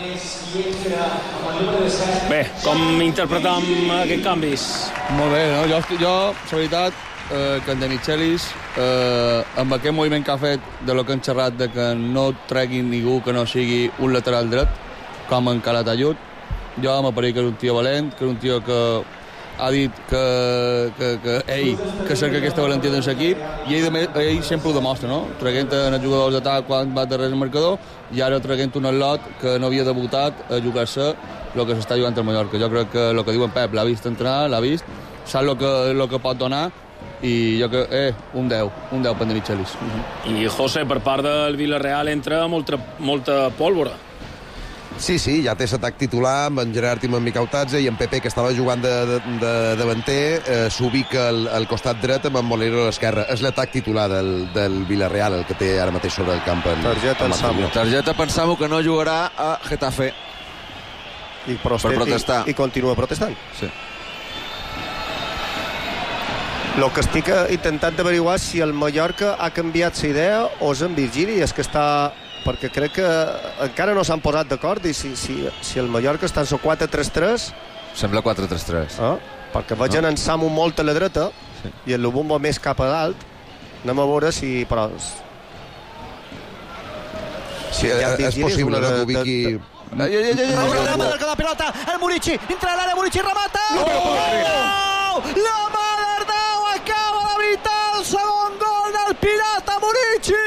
Bé, com interpretam aquests canvis? Molt bé, no? Jo, jo la veritat, eh, que en De Michelis, eh, amb aquest moviment que ha fet de lo que han xerrat, de que no treguin ningú que no sigui un lateral dret, com en Calatayud, jo m'apareix que és un tio valent, que és un tio que ha dit que, que, que ell que cerca aquesta valentia dins l'equip i ell, ell sempre ho demostra, no? Traguent en els jugadors d'atac quan va darrere el marcador i ara traguent un lot que no havia debutat a jugar-se el que s'està jugant al Mallorca. Jo crec que el que diuen Pep, l'ha vist entrenar, l'ha vist, sap el que, el que pot donar i jo crec, eh, un deu, un deu per De Michelis. Uh-huh. I José, per part del Villarreal entra molta, molta pólvora. Sí, sí, ja té l'atac titular amb en Gerard i amb en Mica Utazzi i en Pepe, que estava jugant de, de, de davanter, eh, s'ubica al, al costat dret amb en Molero a l'esquerra. És l'atac titular del, del Villarreal, el que té ara mateix sobre el camp. En, targeta en Samu. Targeta pensam que no jugarà a Getafe. I per protestar. I, i continua protestant. Sí. El que estic intentant averiguar si el Mallorca ha canviat la idea o és en Virgili, és que està... perquè crec que encara no s'han posat d'acord i si, si, si el Mallorca està en el quatre tres tres... Sembla quatre tres tres. Ah, perquè veig en Samu molt a la dreta sí. I el Lubumbo més cap a dalt. Anem a veure si... Però... Sí, ja és possible no, que ubiqui... Ai, ai, ai, ai, ai, la pilota, el Murici, dintre l'àrea, Murici remata! Oh! La mà d'Arnau acaba d'evitar el segon gol del Pirata Murici!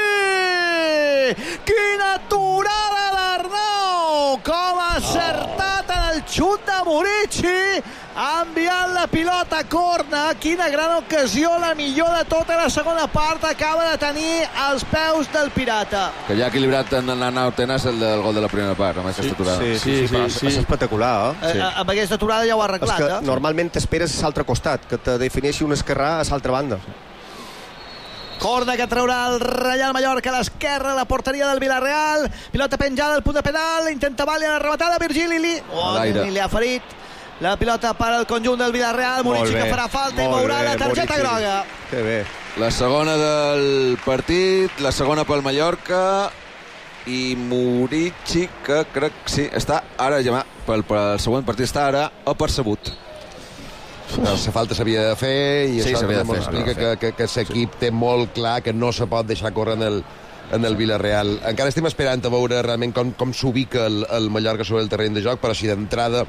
Quina aturada d'Arnau! Com ha acertat en el xut de Murici! Ha enviat la pilota a corna. Quina gran ocasió, la millor de tota la segona part acaba de tenir als peus del Pirata. Que ja ha equilibrat en l'Arnau Tenas el del gol de la primera part, amb aquesta sí, aturada. Sí, sí, sí, sí, sí, sí. És espectacular, eh? Sí. Amb aquesta aturada ja ho ha arreglat, és que eh? Normalment t'esperes a l'altre costat, que te defineixi un esquerrà a l'altra banda. Corna que traurà el Reial Mallorca a l'esquerra, la porteria del Villarreal. Pilota penjada al punt de penal, intenta valer la rematada, Virgili li... Oh, ni li ha ferit. La pilota per al conjunt del Villarreal, Murici que farà falta i veurà la targeta Murici. Groga. Que bé. La segona del partit, la segona pel Mallorca i Murici, que crec que sí, està ara, ja, pel, pel següent partit està ara apercebut. La falta s'havia de fer i sí, això també explica que, que, que l'equip sí. té molt clar que no se pot deixar córrer en el, en el Villarreal. Encara estem esperant a veure realment com, com s'ubica el, el Mallorca sobre el terreny de joc, però si d'entrada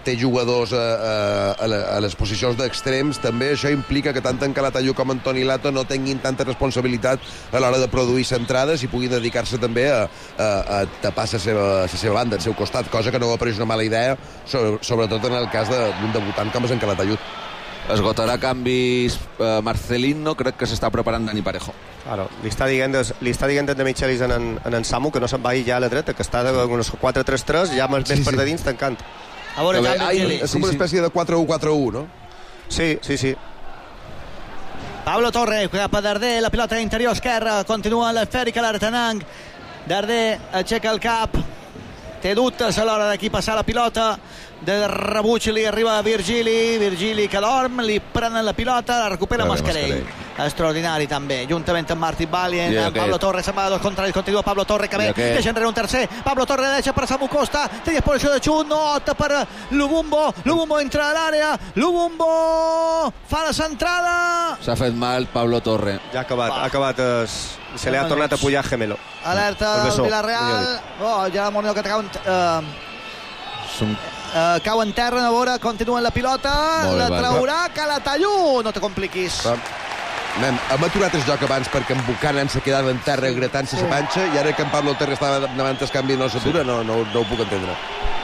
té jugadors a, a, a les posicions d'extrems, també això implica que tant en Calatayud com en Toni Lato no tinguin tanta responsabilitat a l'hora de produir centrades i puguin dedicar-se també a, a, a tapar la seva, la seva banda, el seu costat, cosa que no va pareix una mala idea, sobretot en el cas d'un debutant com és en Calatayud. Esgotarà canvis eh, Marcelino, crec que s'està preparant Dani Parejo. Claro, li està dient, li està dient de Michelis en, en, en en Samu que no se'n va ja a la dreta, que està de unes quatre tres tres, ja més, sí, més sí. per de dins tancant. A veure, bé, ai, és com una espècie de quatre u quatre u, no? Sí, sí, sí. Pablo Torre, cap a Darder, la pilota interior esquerra, continua l'esfèrica l'Artenang. Darder aixeca el cap, té dubtes a l'hora d'aquí passar la pilota. De rebuig li arriba a Virgili, Virgili que dorm, li prenen la pilota, la recupera Mascarell. Extraordinari també, juntament amb Martí Valien, yeah, amb Pablo Torre, se'n va a dos contra ells, continua Pablo Torre que ve, yeah, deixa enrere un tercer, Pablo Torre deixa per Samu Costa, té disposició de xut, nota per Lubumbo, Lubumbo entra a l'àrea, Lubumbo fa la centrada. S'ha fet mal Pablo Torre. Ja ha acabat, ha acabat, es... se li ha tornat a pujar Gemelo. Alerta del Villarreal, oh, ja la Moreno que treu... Uh... Som... Uh, cau en terra, a veure, continua la pilota, bé, la traurà Calatayud, no te compliquis. Va. Nen, hem aturat el joc abans perquè en Buchanan s'ha quedat en terra gratant-se la panxa i ara que en Pablo Torre estava davant el canvi no s'atura, no, no, no ho puc entendre.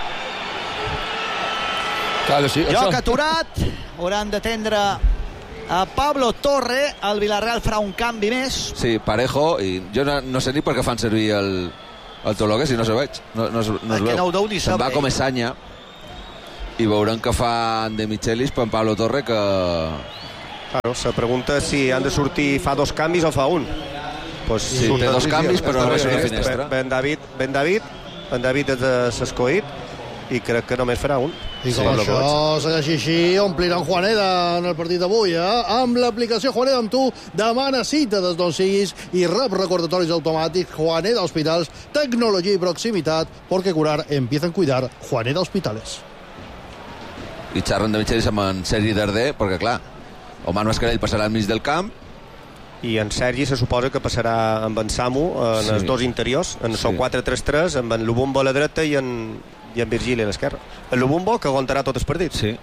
Clar que sí, joc això. aturat, hauran d'atendre a Pablo Torre, el Villarreal farà un canvi més. Sí, Parejo, i jo no, no sé ni per què fan servir el, el Tologue si no se veig, no, no, es, no es veu. No se'n va com Esanya i veurem que fa De Michelis per en Pablo Torre que... Claro, se pregunta si han de sortir fa dos canvis o fa un. Pues sí, té dos canvis però només una finestra. Ben David, Ben David, Ben David és escoït i crec que només farà un. I com sí, això segueix així, ompliran Juaneda en el partit d'avui, eh? Amb l'aplicació Juaneda amb tu, demana cita des d'on siguis i rep recordatoris automàtics. Juaneda Hospitals, tecnologia i proximitat, perquè curar empieza a cuidar. Juaneda Hospitales. I xerren de Michelis amb en Sergi Darder, perquè clar, Omar Mascarell passarà al mig del camp i en Sergi se suposa que passarà amb en Samu en sí. els dos interiors, en sí. quatre tres tres, amb en Lubumbo a la dreta i en, i en Virgili a l'esquerra. El Lubumbo que aguantarà tot el partit. Sí.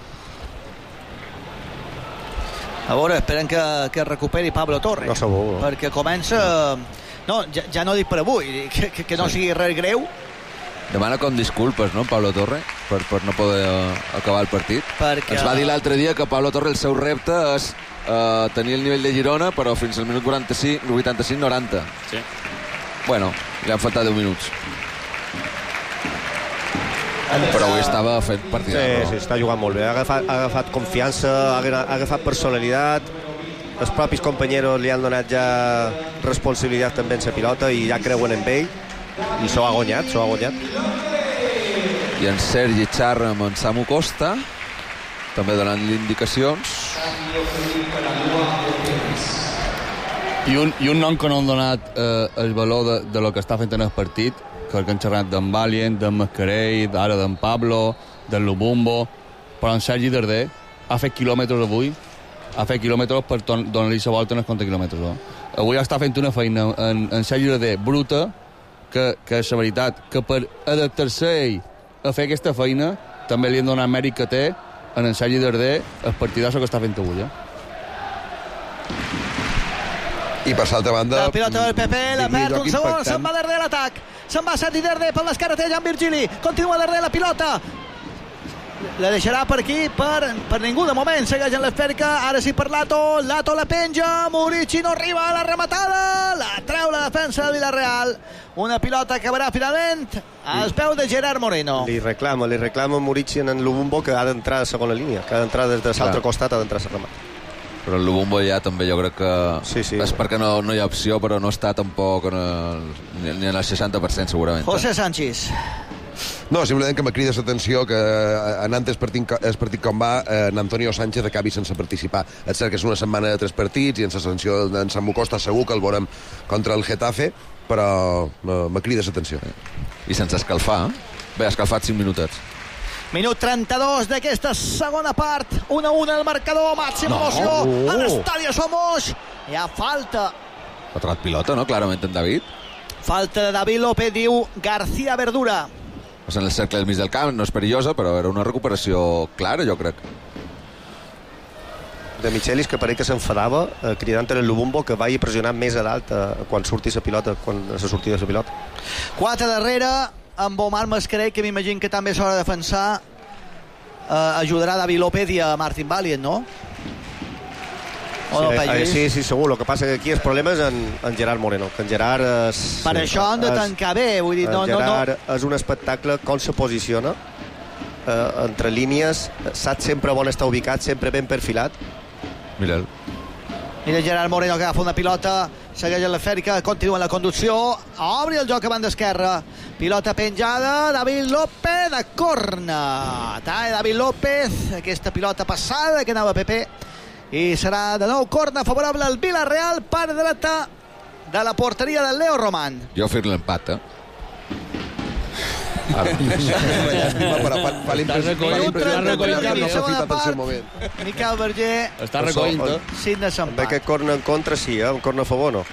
A veure, esperen que, que recuperi Pablo Torre. No segur. Perquè comença... No, ja, ja no dic per avui, que, que, que no sí. sigui res greu. Demana com disculpes, no, Pablo Torre, per, per no poder uh, acabar el partit. Perquè... Ens va dir l'altre dia que Pablo Torre el seu repte és uh, tenir el nivell de Girona, però fins al minut quaranta-cinc, vuitanta-cinc noranta. Sí. Bueno, li han faltat deu minuts. Però avui estava fent partit. Sí, no? sí, està jugant molt bé. Ha agafat, ha agafat confiança, ha agafat personalitat. Els propis companyeros li han donat ja responsabilitat també en la pilota i ja creuen en ell. I s'ho ha guanyat, s'ho ha guanyat. I en Sergi xarra amb en Samu Costa, també donant-li indicacions. I un, i un nom que no han donat eh, el valor de, de lo que està fent en el partit, que han xerrat d'en Valient, d'en Mascarell, ara d'en Pablo, d'en Lubumbo, però en Sergi Darder ha fet quilòmetres avui, ha fet quilòmetres per donar-li la volta en els compte quilòmetres. No? Avui està fent una feina en, en Sergi Darder bruta, que, que és la veritat, que per adaptar-se ell a fer aquesta feina també li han donat mèrit que té en en Sergi Darder el partidasso que està fent avui. Eh? I per l'altra banda... La pilota del P P, la perd un segon, se'n va Darder l'atac, se'n va Sergi Darder per l'esquerra, té Jan Virgili, continua Darder la pilota, la deixarà per aquí, per, per ningú de moment, segueix en l'esfèrica, ara sí per Lato, Lato la penja, Murici no arriba a la rematada, la treu la defensa de Villarreal, una pilota que acabarà finalment als peus de Gerard Moreno. Li reclama, li reclama Murici en Lubumbo que ha d'entrar a segona línia, que ha d'entrar des de l'altre costat, ha d'entrar a la remata. Però el Lubumbo ja també jo crec que sí, sí. és perquè no, no hi ha opció, però no està tampoc en el, ni en el seixanta per cent segurament. José Sánchez. No, simplement que me crida l'atenció que anant el partit, el partit com va, en Antonio Sánchez acabi sense participar. És cert que és una setmana de tres partits i en la sanció d'en Samu Costa segur que el veurem contra el Getafe, però me crida l'atenció. I sense escalfar, eh? Bé, escalfat cinc minutets. Minut trenta-dos d'aquesta segona part, un a un el marcador, màxima no. emoció oh. a l'estadi de Somos. Hi ha falta. Ha tocat pilota, no? Clarament en David. Falta de David López, diu García Verdura. en el cercle del mig del camp, no és perillosa, però era una recuperació clara, jo crec. De Michelis, que pareix que s'enfadava eh, cridant en el Lubumbo que vagi pressionant més a dalt eh, quan surti la pilota, quan se sortia de la pilota. Quatre darrere, amb Omar Mascarell, que m'imagino que també s'haurà de defensar. Uh, ajudarà David López i a Martin Valiant, no? Sí, no eh, sí, sí, segur. El que passa que aquí el problema és en, en Gerard Moreno, que en Gerard és, per sí, això han de tancar bé, vull dir, no, en Gerard no, no. és un espectacle com se posiciona eh, entre línies, sap sempre on està ubicat, sempre ben perfilat. Mira'l. Mira Gerard Moreno, que agafa una pilota, segueix la Fèrica, continua la conducció, obri el joc a banda esquerra, pilota penjada, David López de corna, talla David López, aquesta pilota passada que anava a Pepe, i serà de nou corna favorable al Villarreal, part dreta de la porteria del Leo Roman. Jo fer l'empat, eh? Però fa l'impressió que no s'ha ficat el seu moment. Miquel Verger està recollint Sidney Sampat. Bé, aquest corna en contra sí, eh? Un corna a favor no.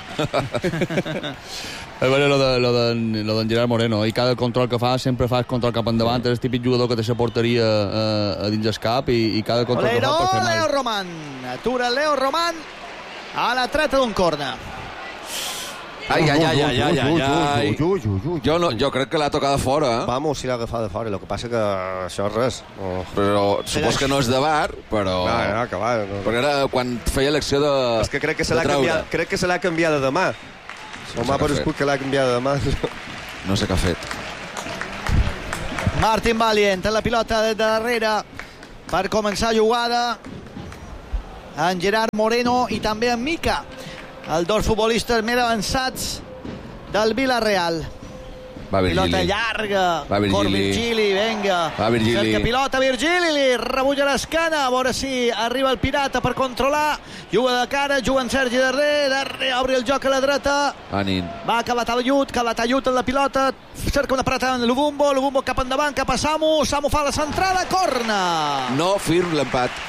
A veure, lo de, lo de, lo de Gerard Moreno, i cada control que fa sempre fa el control cap endavant, és el típic jugador que té la porteria eh, a dins el cap i, i cada control Oleiro, que fa per fer mal. Leo Roman, atura Leo Roman a la treta d'un corna. Ai, ai, ai, ai, ai, ai, ai. Jo, no, jo crec que l'ha tocat de fora, eh? Vamos, si l'ha agafat de fora, el que passa que això és res. Oh. Però supos que no és de bar, però... No, no, que va. No. Perquè era quan feia l'acció de... És que crec que se l'ha canviat, crec que se l'ha canviat de mà. No m'ha parescut que l'ha canviat de mà. No sé què ha fet. Martin Valiant, la pilota de darrere per començar jugada. En Gerard Moreno i també en Mica, els dos futbolistes més avançats del Villarreal. Va Virgili. Pilota llarga. Va Virgili. Cor Virgili, venga. Va Virgili. Cerca pilota Virgili, li rebulla l'escana. A veure si arriba el Pirata per controlar. Juga de cara, juga en Sergi darrer. Darrer obre el joc a la dreta. Anin. Va Calatayud, Calatayud en la pilota. Cerca una parada en Lubumbo. Lubumbo cap endavant, cap a Samu. Samu fa la centrada, corna. No firm l'empat.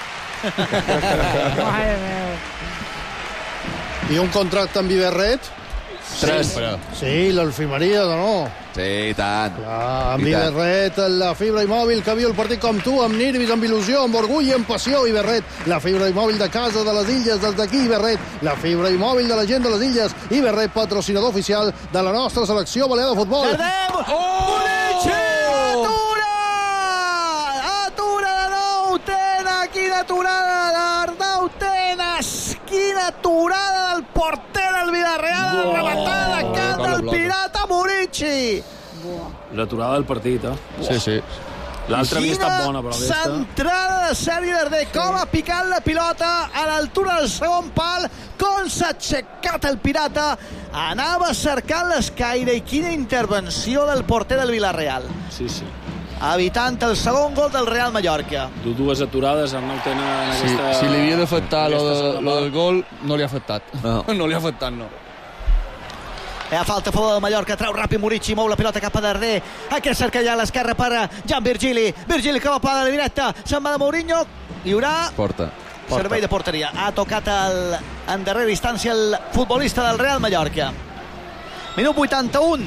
I un contracte amb Viverret? Tres. Sí, l'Alfimeria, no? Sí, i tant. Clar, amb Viverret, la fibra imòbil que viu el partit com tu, amb nervis, amb il·lusió, amb orgull i amb passió. Viverret, la fibra imòbil de casa de les Illes, des d'aquí Viverret, la fibra imòbil de la gent de les Illes. Viverret, patrocinador oficial de la nostra selecció balear de futbol. Perdem! Oh! Bonici! Atura! Atura de nou, Tena! Quina aturada d'Arnau Tenas! Quina aturada del porter del Villarreal! Oh! Rematada, cap del Pirata Murici! L'aturada del partit, eh? Sí, sí. L'altra havia estat bona, però aquesta... centrada de Sergi Darder, com ha picat la pilota a l'altura del segon pal, com s'ha aixecat el Pirata, anava cercant l'escaire, i quina intervenció del porter del Villarreal. Sí, sí. Evitant el segon gol del Real Mallorca. Du dues aturades, no ho tenen en sí, aquesta... Si li havia d'afectar lo, de, lo del gol, no li ha afectat. No, no li ha afectat, no. Hi ha falta a favor del Mallorca, treu ràpid Murici, mou la pilota cap a darrer, aquí cerca ja a l'esquerra per Gian Virgili, Virgili que va a la directa, se'n va de Mourinho, hi haurà Porta. servei de porteria. Ha tocat el, en darrera instància el futbolista del Real Mallorca. Minut vuitanta-un.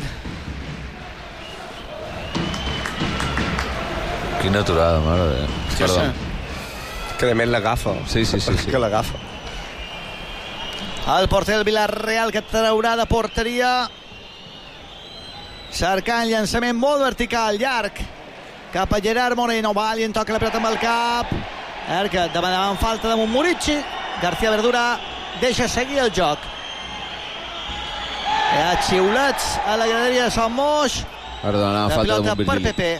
Quina aturada, mare de... Sí, Perdó. sí. Que de més l'agafa. Sí, sí, sí. sí. Que l'agafa. El porter del Villarreal que traurà de porteria, cercant llançament molt vertical, llarg, cap a Gerard Moreno. Valiant toca la pilota amb el cap, Erca demanaven falta damunt Murici, García Verdura deixa seguir el joc. Hi ha xiulets a la graderia de Son Moix. Ara demanaven la falta damunt pilota per Virgili. Pepe.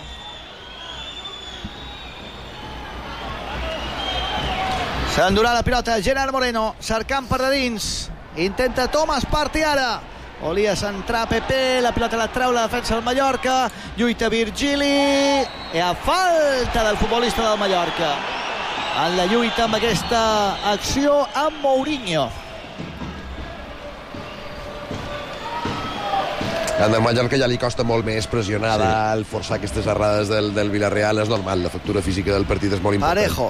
S'endurà la pilota Gerard Moreno, cercant per de dins, intenta Thomas Partey ara, volia centrar Pepe, la pilota la treu la defensa del Mallorca, lluita Virgili, i a falta del futbolista del Mallorca en la lluita amb aquesta acció amb Mourinho. En el Mallorca ja li costa molt més pressionar sí. dalt, forçar aquestes errades del, del Villarreal, és normal, la factura física del partit és molt important. Parejo.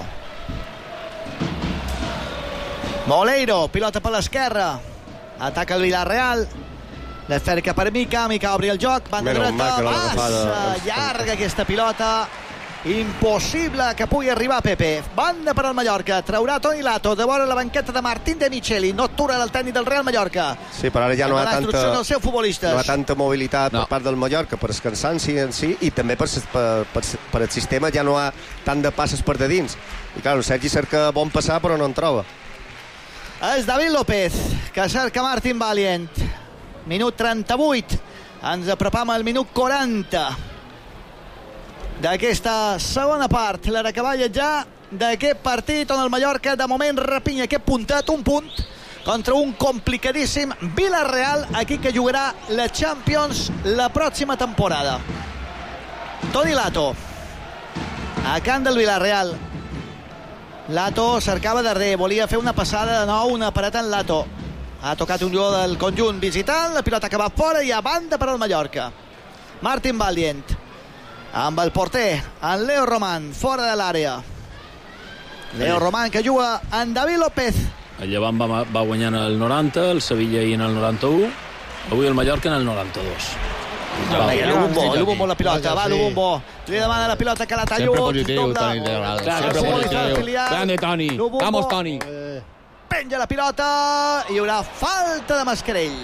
Moleiro, pilota per l'esquerra, ataca el Villarreal, l'esfèrica per Mica, Mica obri el joc, banda dreta, passa llarga aquesta pilota, impossible que pugui arribar Pepe. Banda per al Mallorca, traurà Toni Lato de vora la banqueta de Martín de Micheli, no atura el tècnic del Real Mallorca. Sí, però ara ja no hi ha tanta, dels seus futbolistes. no hi ha tanta mobilitat no. per part del Mallorca per el cansanci en si, i també per, per, per, per el sistema ja no hi ha tant de passes per de dins. I clar, el Sergi cerca bon passar però no en troba. És David López que cerca Martin Valient. Minut trenta-vuit, ens apropam al minut quaranta d'aquesta segona part, la recaballa ja d'aquest partit on el Mallorca de moment repinya aquest puntet, un punt contra un complicadíssim Villarreal, aquí que jugarà la Champions la pròxima temporada. Toni Lato a camp del Villarreal. Lato cercava darrer, volia fer una passada de nou, una pareta en Lato. Ha tocat un jugador del conjunt visitant, la pilota que va fora i a banda per al Mallorca. Martin Valient amb el porter, en Leo Roman, fora de l'àrea. Leo Roman que juga en David López. El Llevant va, va guanyant el noranta, el Sevilla ahir en el noranta-u, avui el Mallorca en el noranta-dos. Lubumbo, Lubumbo la pilota, va Lubumbo, li demana la pilota que la talla. Sempre positiu, Toni, sempre positiu. Grande Toni, vamos Toni. Penja la pilota, hi haurà falta de Mascarell.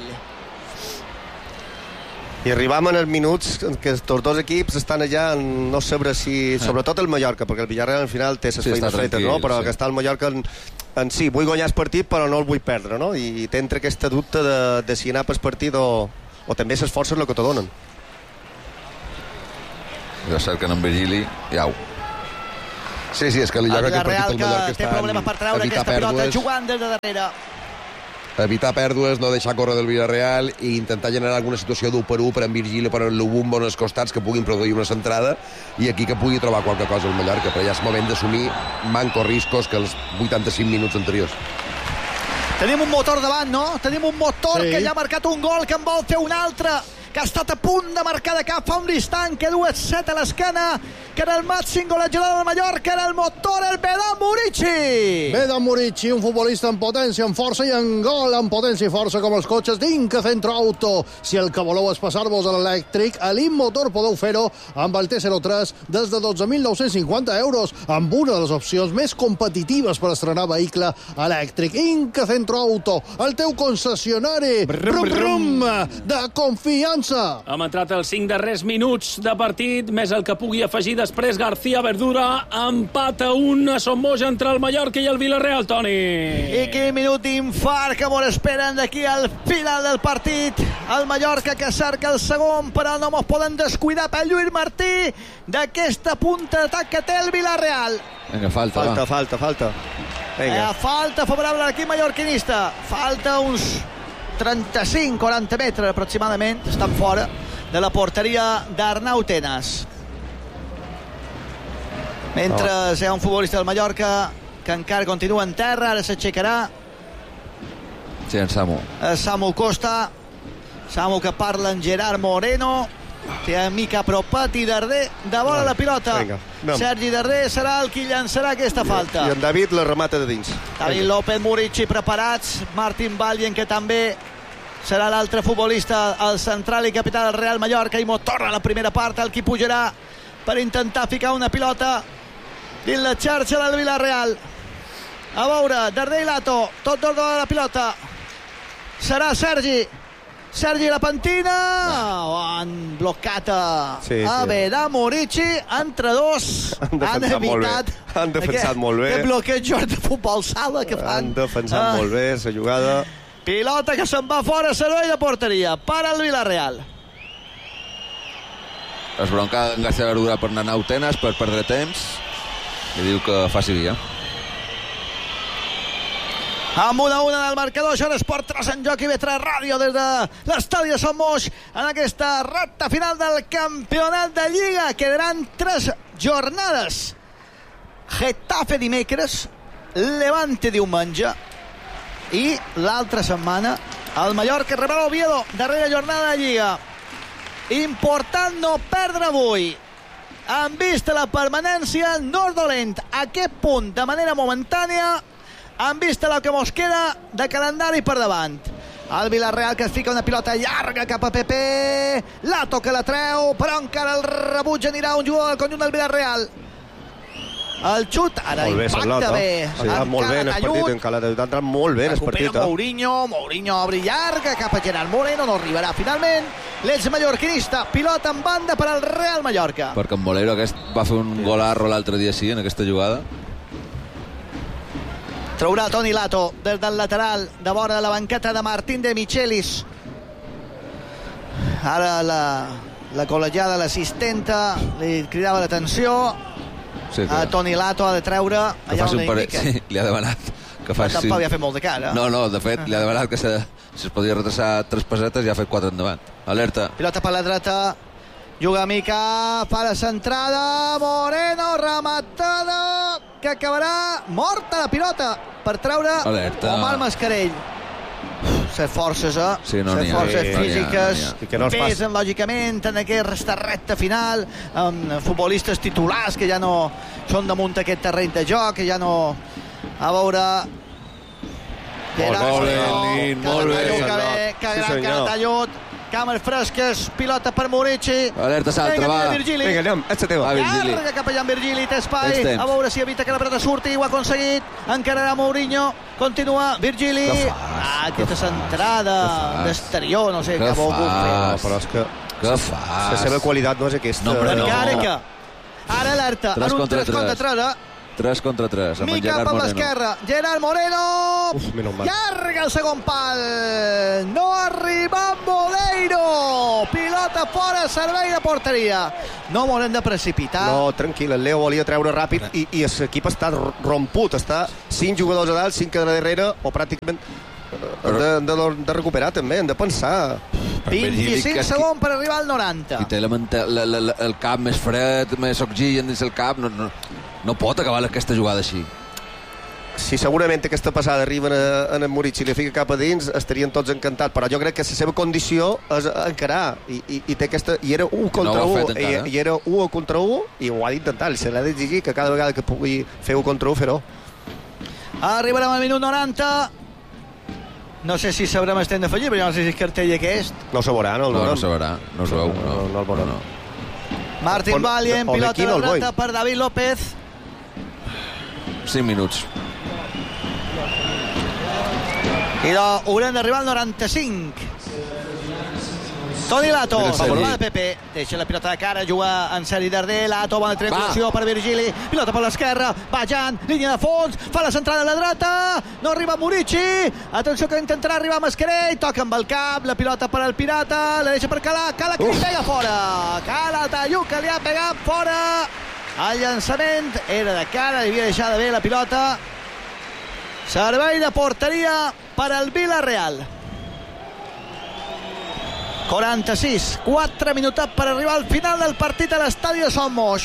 I arribam en els minuts que tots dos equips estan allà, no sabré si, sobretot el Mallorca, perquè el Villarreal al final té les sí, feines fetes, no? Però sí. que està el Mallorca en, en sí, vull guanyar el partit però no el vull perdre, no? I t'entra aquesta dubte de, de si anar pel partit o, o també les forces el que te donen. Ja cerquen en Virgili, iau. Sí, sí, és que li lloga aquest partit al Mallorca està té problemes per treure aquesta pilota jugant des de darrere. Evitar pèrdues, no deixar córrer del Villarreal i intentar generar alguna situació d'un per un per en Virgili o per en Lubumbo en els costats que puguin produir una centrada i aquí que pugui trobar qualque cosa al Mallorca, però ja és moment d'assumir manco riscos que els vuitanta-cinc minuts anteriors. Tenim un motor davant, no? Tenim un motor sí. que ja ha marcat un gol, que en vol fer un altre, que ha estat a punt de marcar de cap fa un instant, que du set a l'esquena, que era el màxim golejador del Mallorca, era el motor, el Vedan Murici. Vedan Murici, un futbolista en potència, en força i en gol, en potència i força com els cotxes d'Inca Centro Auto. Si el que voleu és passar-vos a l'elèctric, a l'Immotor podeu fer-ho amb el T zero tres des de dotze mil nou-cents cinquanta euros, amb una de les opcions més competitives per estrenar vehicle elèctric. Inca Centro Auto, el teu concessionari brum, brum, de confiança. Hem entrat els cinc darrers minuts de partit, més el que pugui afegir després García Verdura. Empat a un a Sommoja entre el Mallorca i el Villarreal, Toni. I quin minut d'infart que mos esperen d'aquí al final del partit. El Mallorca que cerca el segon, però no mos poden descuidar per Lluís Martí d'aquesta punta d'atac que té el Villarreal. Vinga, falta, falta, falta, falta. Eh, falta favorable a l'equip mallorquinista. Falta uns trenta-cinc quaranta metres aproximadament, estan fora de la porteria d'Arnau Tenas. Mentre oh. hi ha un futbolista del Mallorca que encara continua en terra, ara s'aixecarà. Sí, en Samu. El Samu Costa. Samu que parla en Gerard Moreno. Té a Mica apropat i Darder de bola la pilota. Vinga, Sergi Darder serà el qui llançarà aquesta falta. I en David la remata de dins. David López, Murici preparats. Martin Valient, que també serà l'altre futbolista, el central i capità del Real Mallorca, i motor a la primera part, el qui pujarà per intentar ficar una pilota dins la xarxa del Villarreal. A veure, Darder i Lato, tot d'ordre de la pilota. Serà Sergi. Sergi la pentina. Oh, han blocat a, sí, sí. a Vedan Murici. Entre dos han defensat han molt bé. Han defensat aquest, molt bé. Aquest bloqueig de futbol sala que fan. Han defensat ah. molt bé la jugada. Pilota que se'n va fora, servei de porteria. Para el Villarreal. Es bronca en García Verdura per Arnau Tenas per perdre temps i diu que faci dia. Amb una a una del marcador, això és Esport tres en joc i B tres Ràdio des de l'estadi de Sant Moix en aquesta recta final del campionat de Lliga. Quedaran tres jornades. Getafe dimecres, Levante diumenge i l'altra setmana el Mallorca rebrà l'Oviedo, darrera jornada de Lliga. Important no perdre avui. En vista la permanència, no és dolent aquest punt de manera momentània, en vista el que mos queda de calendari per davant. El Villarreal, que es fica una pilota llarga cap a Pepe. Lato que la treu, però encara el rebuig anirà un jugador del conjunt del Villarreal. El xut, ara molt bé, impacta bé. Ha entrat molt bé en el partit, encara ha entrat molt bé en el partit. Recupera Mourinho, Mourinho obre llarga cap a Gerard Moreno, no arribarà finalment. L'ex mallorquinista, pilota en banda per al Real Mallorca. Perquè en Bolero aquest va fer un golarro l'altre dia, sí, en aquesta jugada. Traurà Toni Lato des del lateral de vora de la banqueta de Martín de Michelis. Ara la, la col·legiada, l'assistenta, li cridava l'atenció. Sí, a Toni Lato ha de treure allà on pare... sí, li ha demanat que faci... Tampoc havia fet molt de cara. No, no, de fet, li ha demanat que se, si es podia retrasar tres pessetes i ha fet quatre endavant. Alerta. Pilota per la dreta, juga Mica, fa la centrada, Moreno, rematada, que acabarà morta la pilota per treure Alerta. Omar Mascarell. Ser forces, eh? Sí, no Ser forces sí, físiques, no que no pesen, lògicament, en aquesta recta final, amb futbolistes titulars que ja no són damunt aquest terreny de joc, que ja no... A veure... Molt bé, Lin, molt bé. Que bé, que gran que ha tallut. Càmeres fresques, pilota per Murici. Alerta s'altra, va. Virgili. Vinga, anem, ets a teva. Va, Virgili. Llarga cap allà en Virgili, té espai. A veure si evita que la pilota surti, ho ha aconseguit. Encararà Mourinho, continua Virgili. Ah, aquesta centrada d'exterior, no sé què vol fer. Però és que... Què fas? La seva qualitat no és aquesta. No, hombre, no. Ara alerta, en un tres contra tres, eh? tres contra tres, amb en Gerard Moreno. Mica per l'esquerra, Gerard Moreno. Uf, llarga el segon pal. No arriba Moleiro. Pilota fora, servei de porteria. No volem de precipitar. No, tranquil, el Leo volia treure ràpid i, i l'equip està romput. Està cinc jugadors a dalt, cinc a darrere, o pràcticament han de, de, de recuperar també, han de pensar. vint-i-cinc segons per arribar al noranta. I té la, la, la, el cap més fred, més oxigen dins el cap, no, no, no pot acabar aquesta jugada així. Si segurament aquesta passada arriba en el Murici i li fica cap a dins, estarien tots encantats, però jo crec que la seva condició és encarar, i, i, i té aquesta, i era un contra no un, i, i era un contra un, i ho ha d'intentar, se l'ha d'exigir que cada vegada que pugui fer un contra un, fer-ho. Arribarem al minut noranta. No sé si sabrem estem d'afegir, però no sé si és cartell aquest. No se veurà, no? No, no se veurà, no es veu. No, no, no el veurà. No. Martín Valien, pilota de dreta per David López. cinc minuts. I haurem d'arribar al noranta-cinc. Toni Lato, va de Pepe, deixa la pilota de cara, juga en sèrie Darder, Lato, bona triangulació per Virgili, pilota per l'esquerra, va Jan, línia de fons, fa la centrada a la dreta, no arriba Murici, atenció que intentarà arribar Mascarell, toca amb el cap, la pilota per al Pirata, la deixa per Cala, Cala que li pega fora, Cala Tallú que li ha pegat fora, el llançament era de cara, li havia deixat de bé la pilota, servei de porteria per al Villarreal. quaranta-sis, quatre minuts per arribar al final del partit a l'estadi de Son Moix.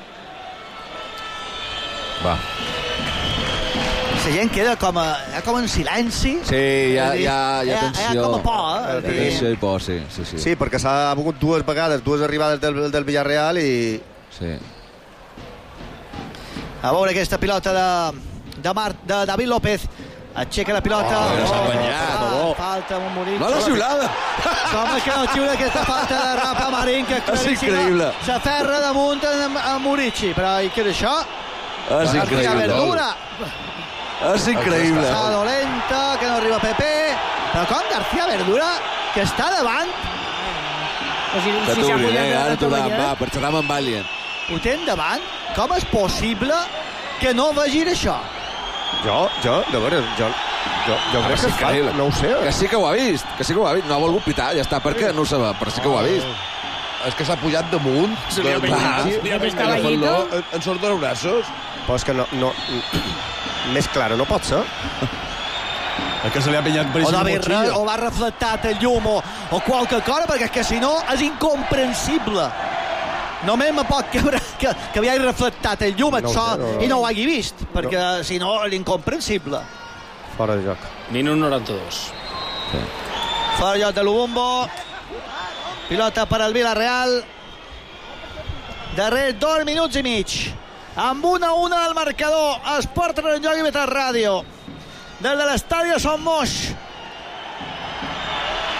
Va. La gent queda com, a, com en silenci. Sí, hi ha, hi ha, hi ha tensió. Hi ha com a por, eh? Tensió i por, sí. Sí, sí. sí perquè s'ha hagut dues vegades, dues arribades del, del Villarreal i... Sí. A veure aquesta pilota de, de, Mar, de David López. Aixeca la pilota. Oh, no s'ha guanyat. Oh, falta un Murici. No l'ha xiulada. Com és que no xiula aquesta falta de Rafa Marín, que és claríssima. S'aferra damunt a Murici. Però i què és això? És increïble. Verdura. És increïble. Passada dolenta, que no arriba Pepe. Però com García Verdura, que està davant. Que t'obrin, eh? Ara t'obrin, va, per xerrar amb en Valien. Ho té davant? Com és possible que no vegi això? Jo, jo, de veure, jo, jo, jo crec que fa, no ho sé. Que sí que ho ha vist, que sí que ho ha vist. No ha volgut pitar, ja està, perquè no ho sabia, però sí que ho ha vist. És que s'ha pujat damunt. Se li ha pegat. En sort dels braços. Però és que no, no... Més clar, no pot ser. És que se li ha penyat per o, birra, o va reflectat el llum o, o qualque cosa, perquè és que si no és incomprensible. Només me pot creure que, que havia reflectat el llum no, so, no, no. i no ho hagi vist, perquè no. si no és incomprensible. Fora de joc. Minut noranta-dos. Sí. Fora de joc de Lubombo. Pilota per al Villarreal. Darrer dos minuts i mig. Amb una a una del marcador. Esport en joc i Betas Ràdio. Des de l'estadi de Son Moix.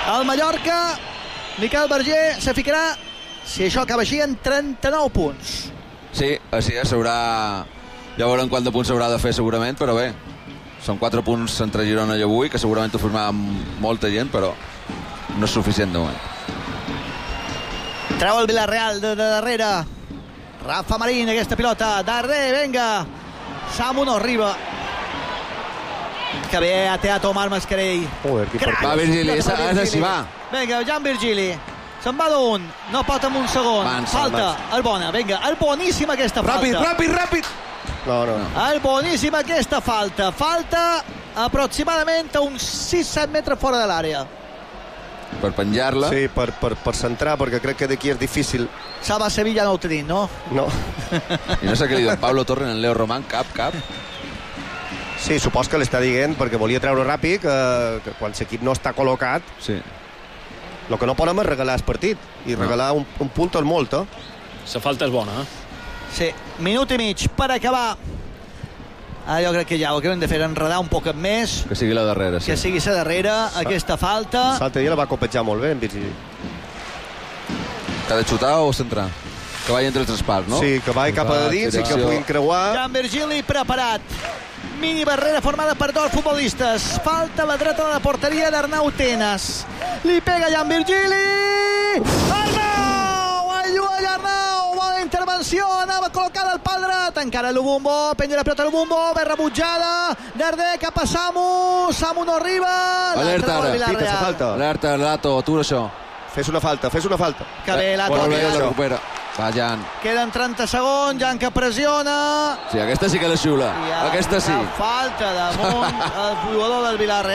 El Mallorca, Miquel Berger, se ficarà, si això acaba així, en trenta-nou punts. Sí, així és, s'haurà... Ja veurem quant de punts s'haurà de fer segurament, però bé, són quatre punts entre Girona i avui, que segurament ho firmava molta gent, però no és suficient de moment. Treu el Villarreal de, de darrere. Rafa Marín, aquesta pilota. Darrer, venga. Samu no arriba. Que bé ha teat Omar Mascarell. Va, Virgili, és així, va. Vinga, Jan Virgili. Se'n va d'un. No pot amb un segon. Van, falta. El bona, vinga. El boníssim aquesta falta. Ràpid, ràpid, ràpid. No, no. El boníssim aquesta falta. Falta aproximadament a uns sis set metres fora de l'àrea. Per penjar-la. Sí, per, per, per centrar, perquè crec que d'aquí és difícil. Salva Sevilla no ho tenim, no? No. I no sé què li diu Pablo Torre en Leo Román, cap, cap. Sí, supos que l'està dient perquè volia treure ràpid, que, que quan l'equip no està col·locat, sí. El que no podem és regalar el partit, i no. regalar un, un punt és molt, eh? La falta és bona, eh? Sí, minut i mig per acabar. Ah, jo crec que ja ho que hem de fer enredar un poc més. Que sigui la darrera, sí. Que sigui la darrera, Sa aquesta falta. L'altre dia la va copejar molt bé, en Virgili. Que ha de xutar o centrar? Que vagi entre els tres pals, no? Sí, que vagi cap a dins i que puguin creuar. Jan Virgili preparat. Mini barrera formada per dos futbolistes. Falta a la dreta de la porteria d'Arnau Tenas. Li pega Jan Virgili. Arnau! Allunya Arnau! Bona intervenció. Anava col·locada al pal dret. Encara Lubumbo. Penja la pilota Lubumbo. Ben rebutjada. Darder cap a Samu. Samu no arriba. Alerta ara. Pita, se falta. Alerta, Lato, atura això. Fes una falta, fes una falta. Que bé, Lato. Bueno, la recupera. Va, Jan. Queden trenta segons, Jan que pressiona. Sí, aquesta sí que la xiula. Aquesta sí. Falta damunt el jugador del Villarreal.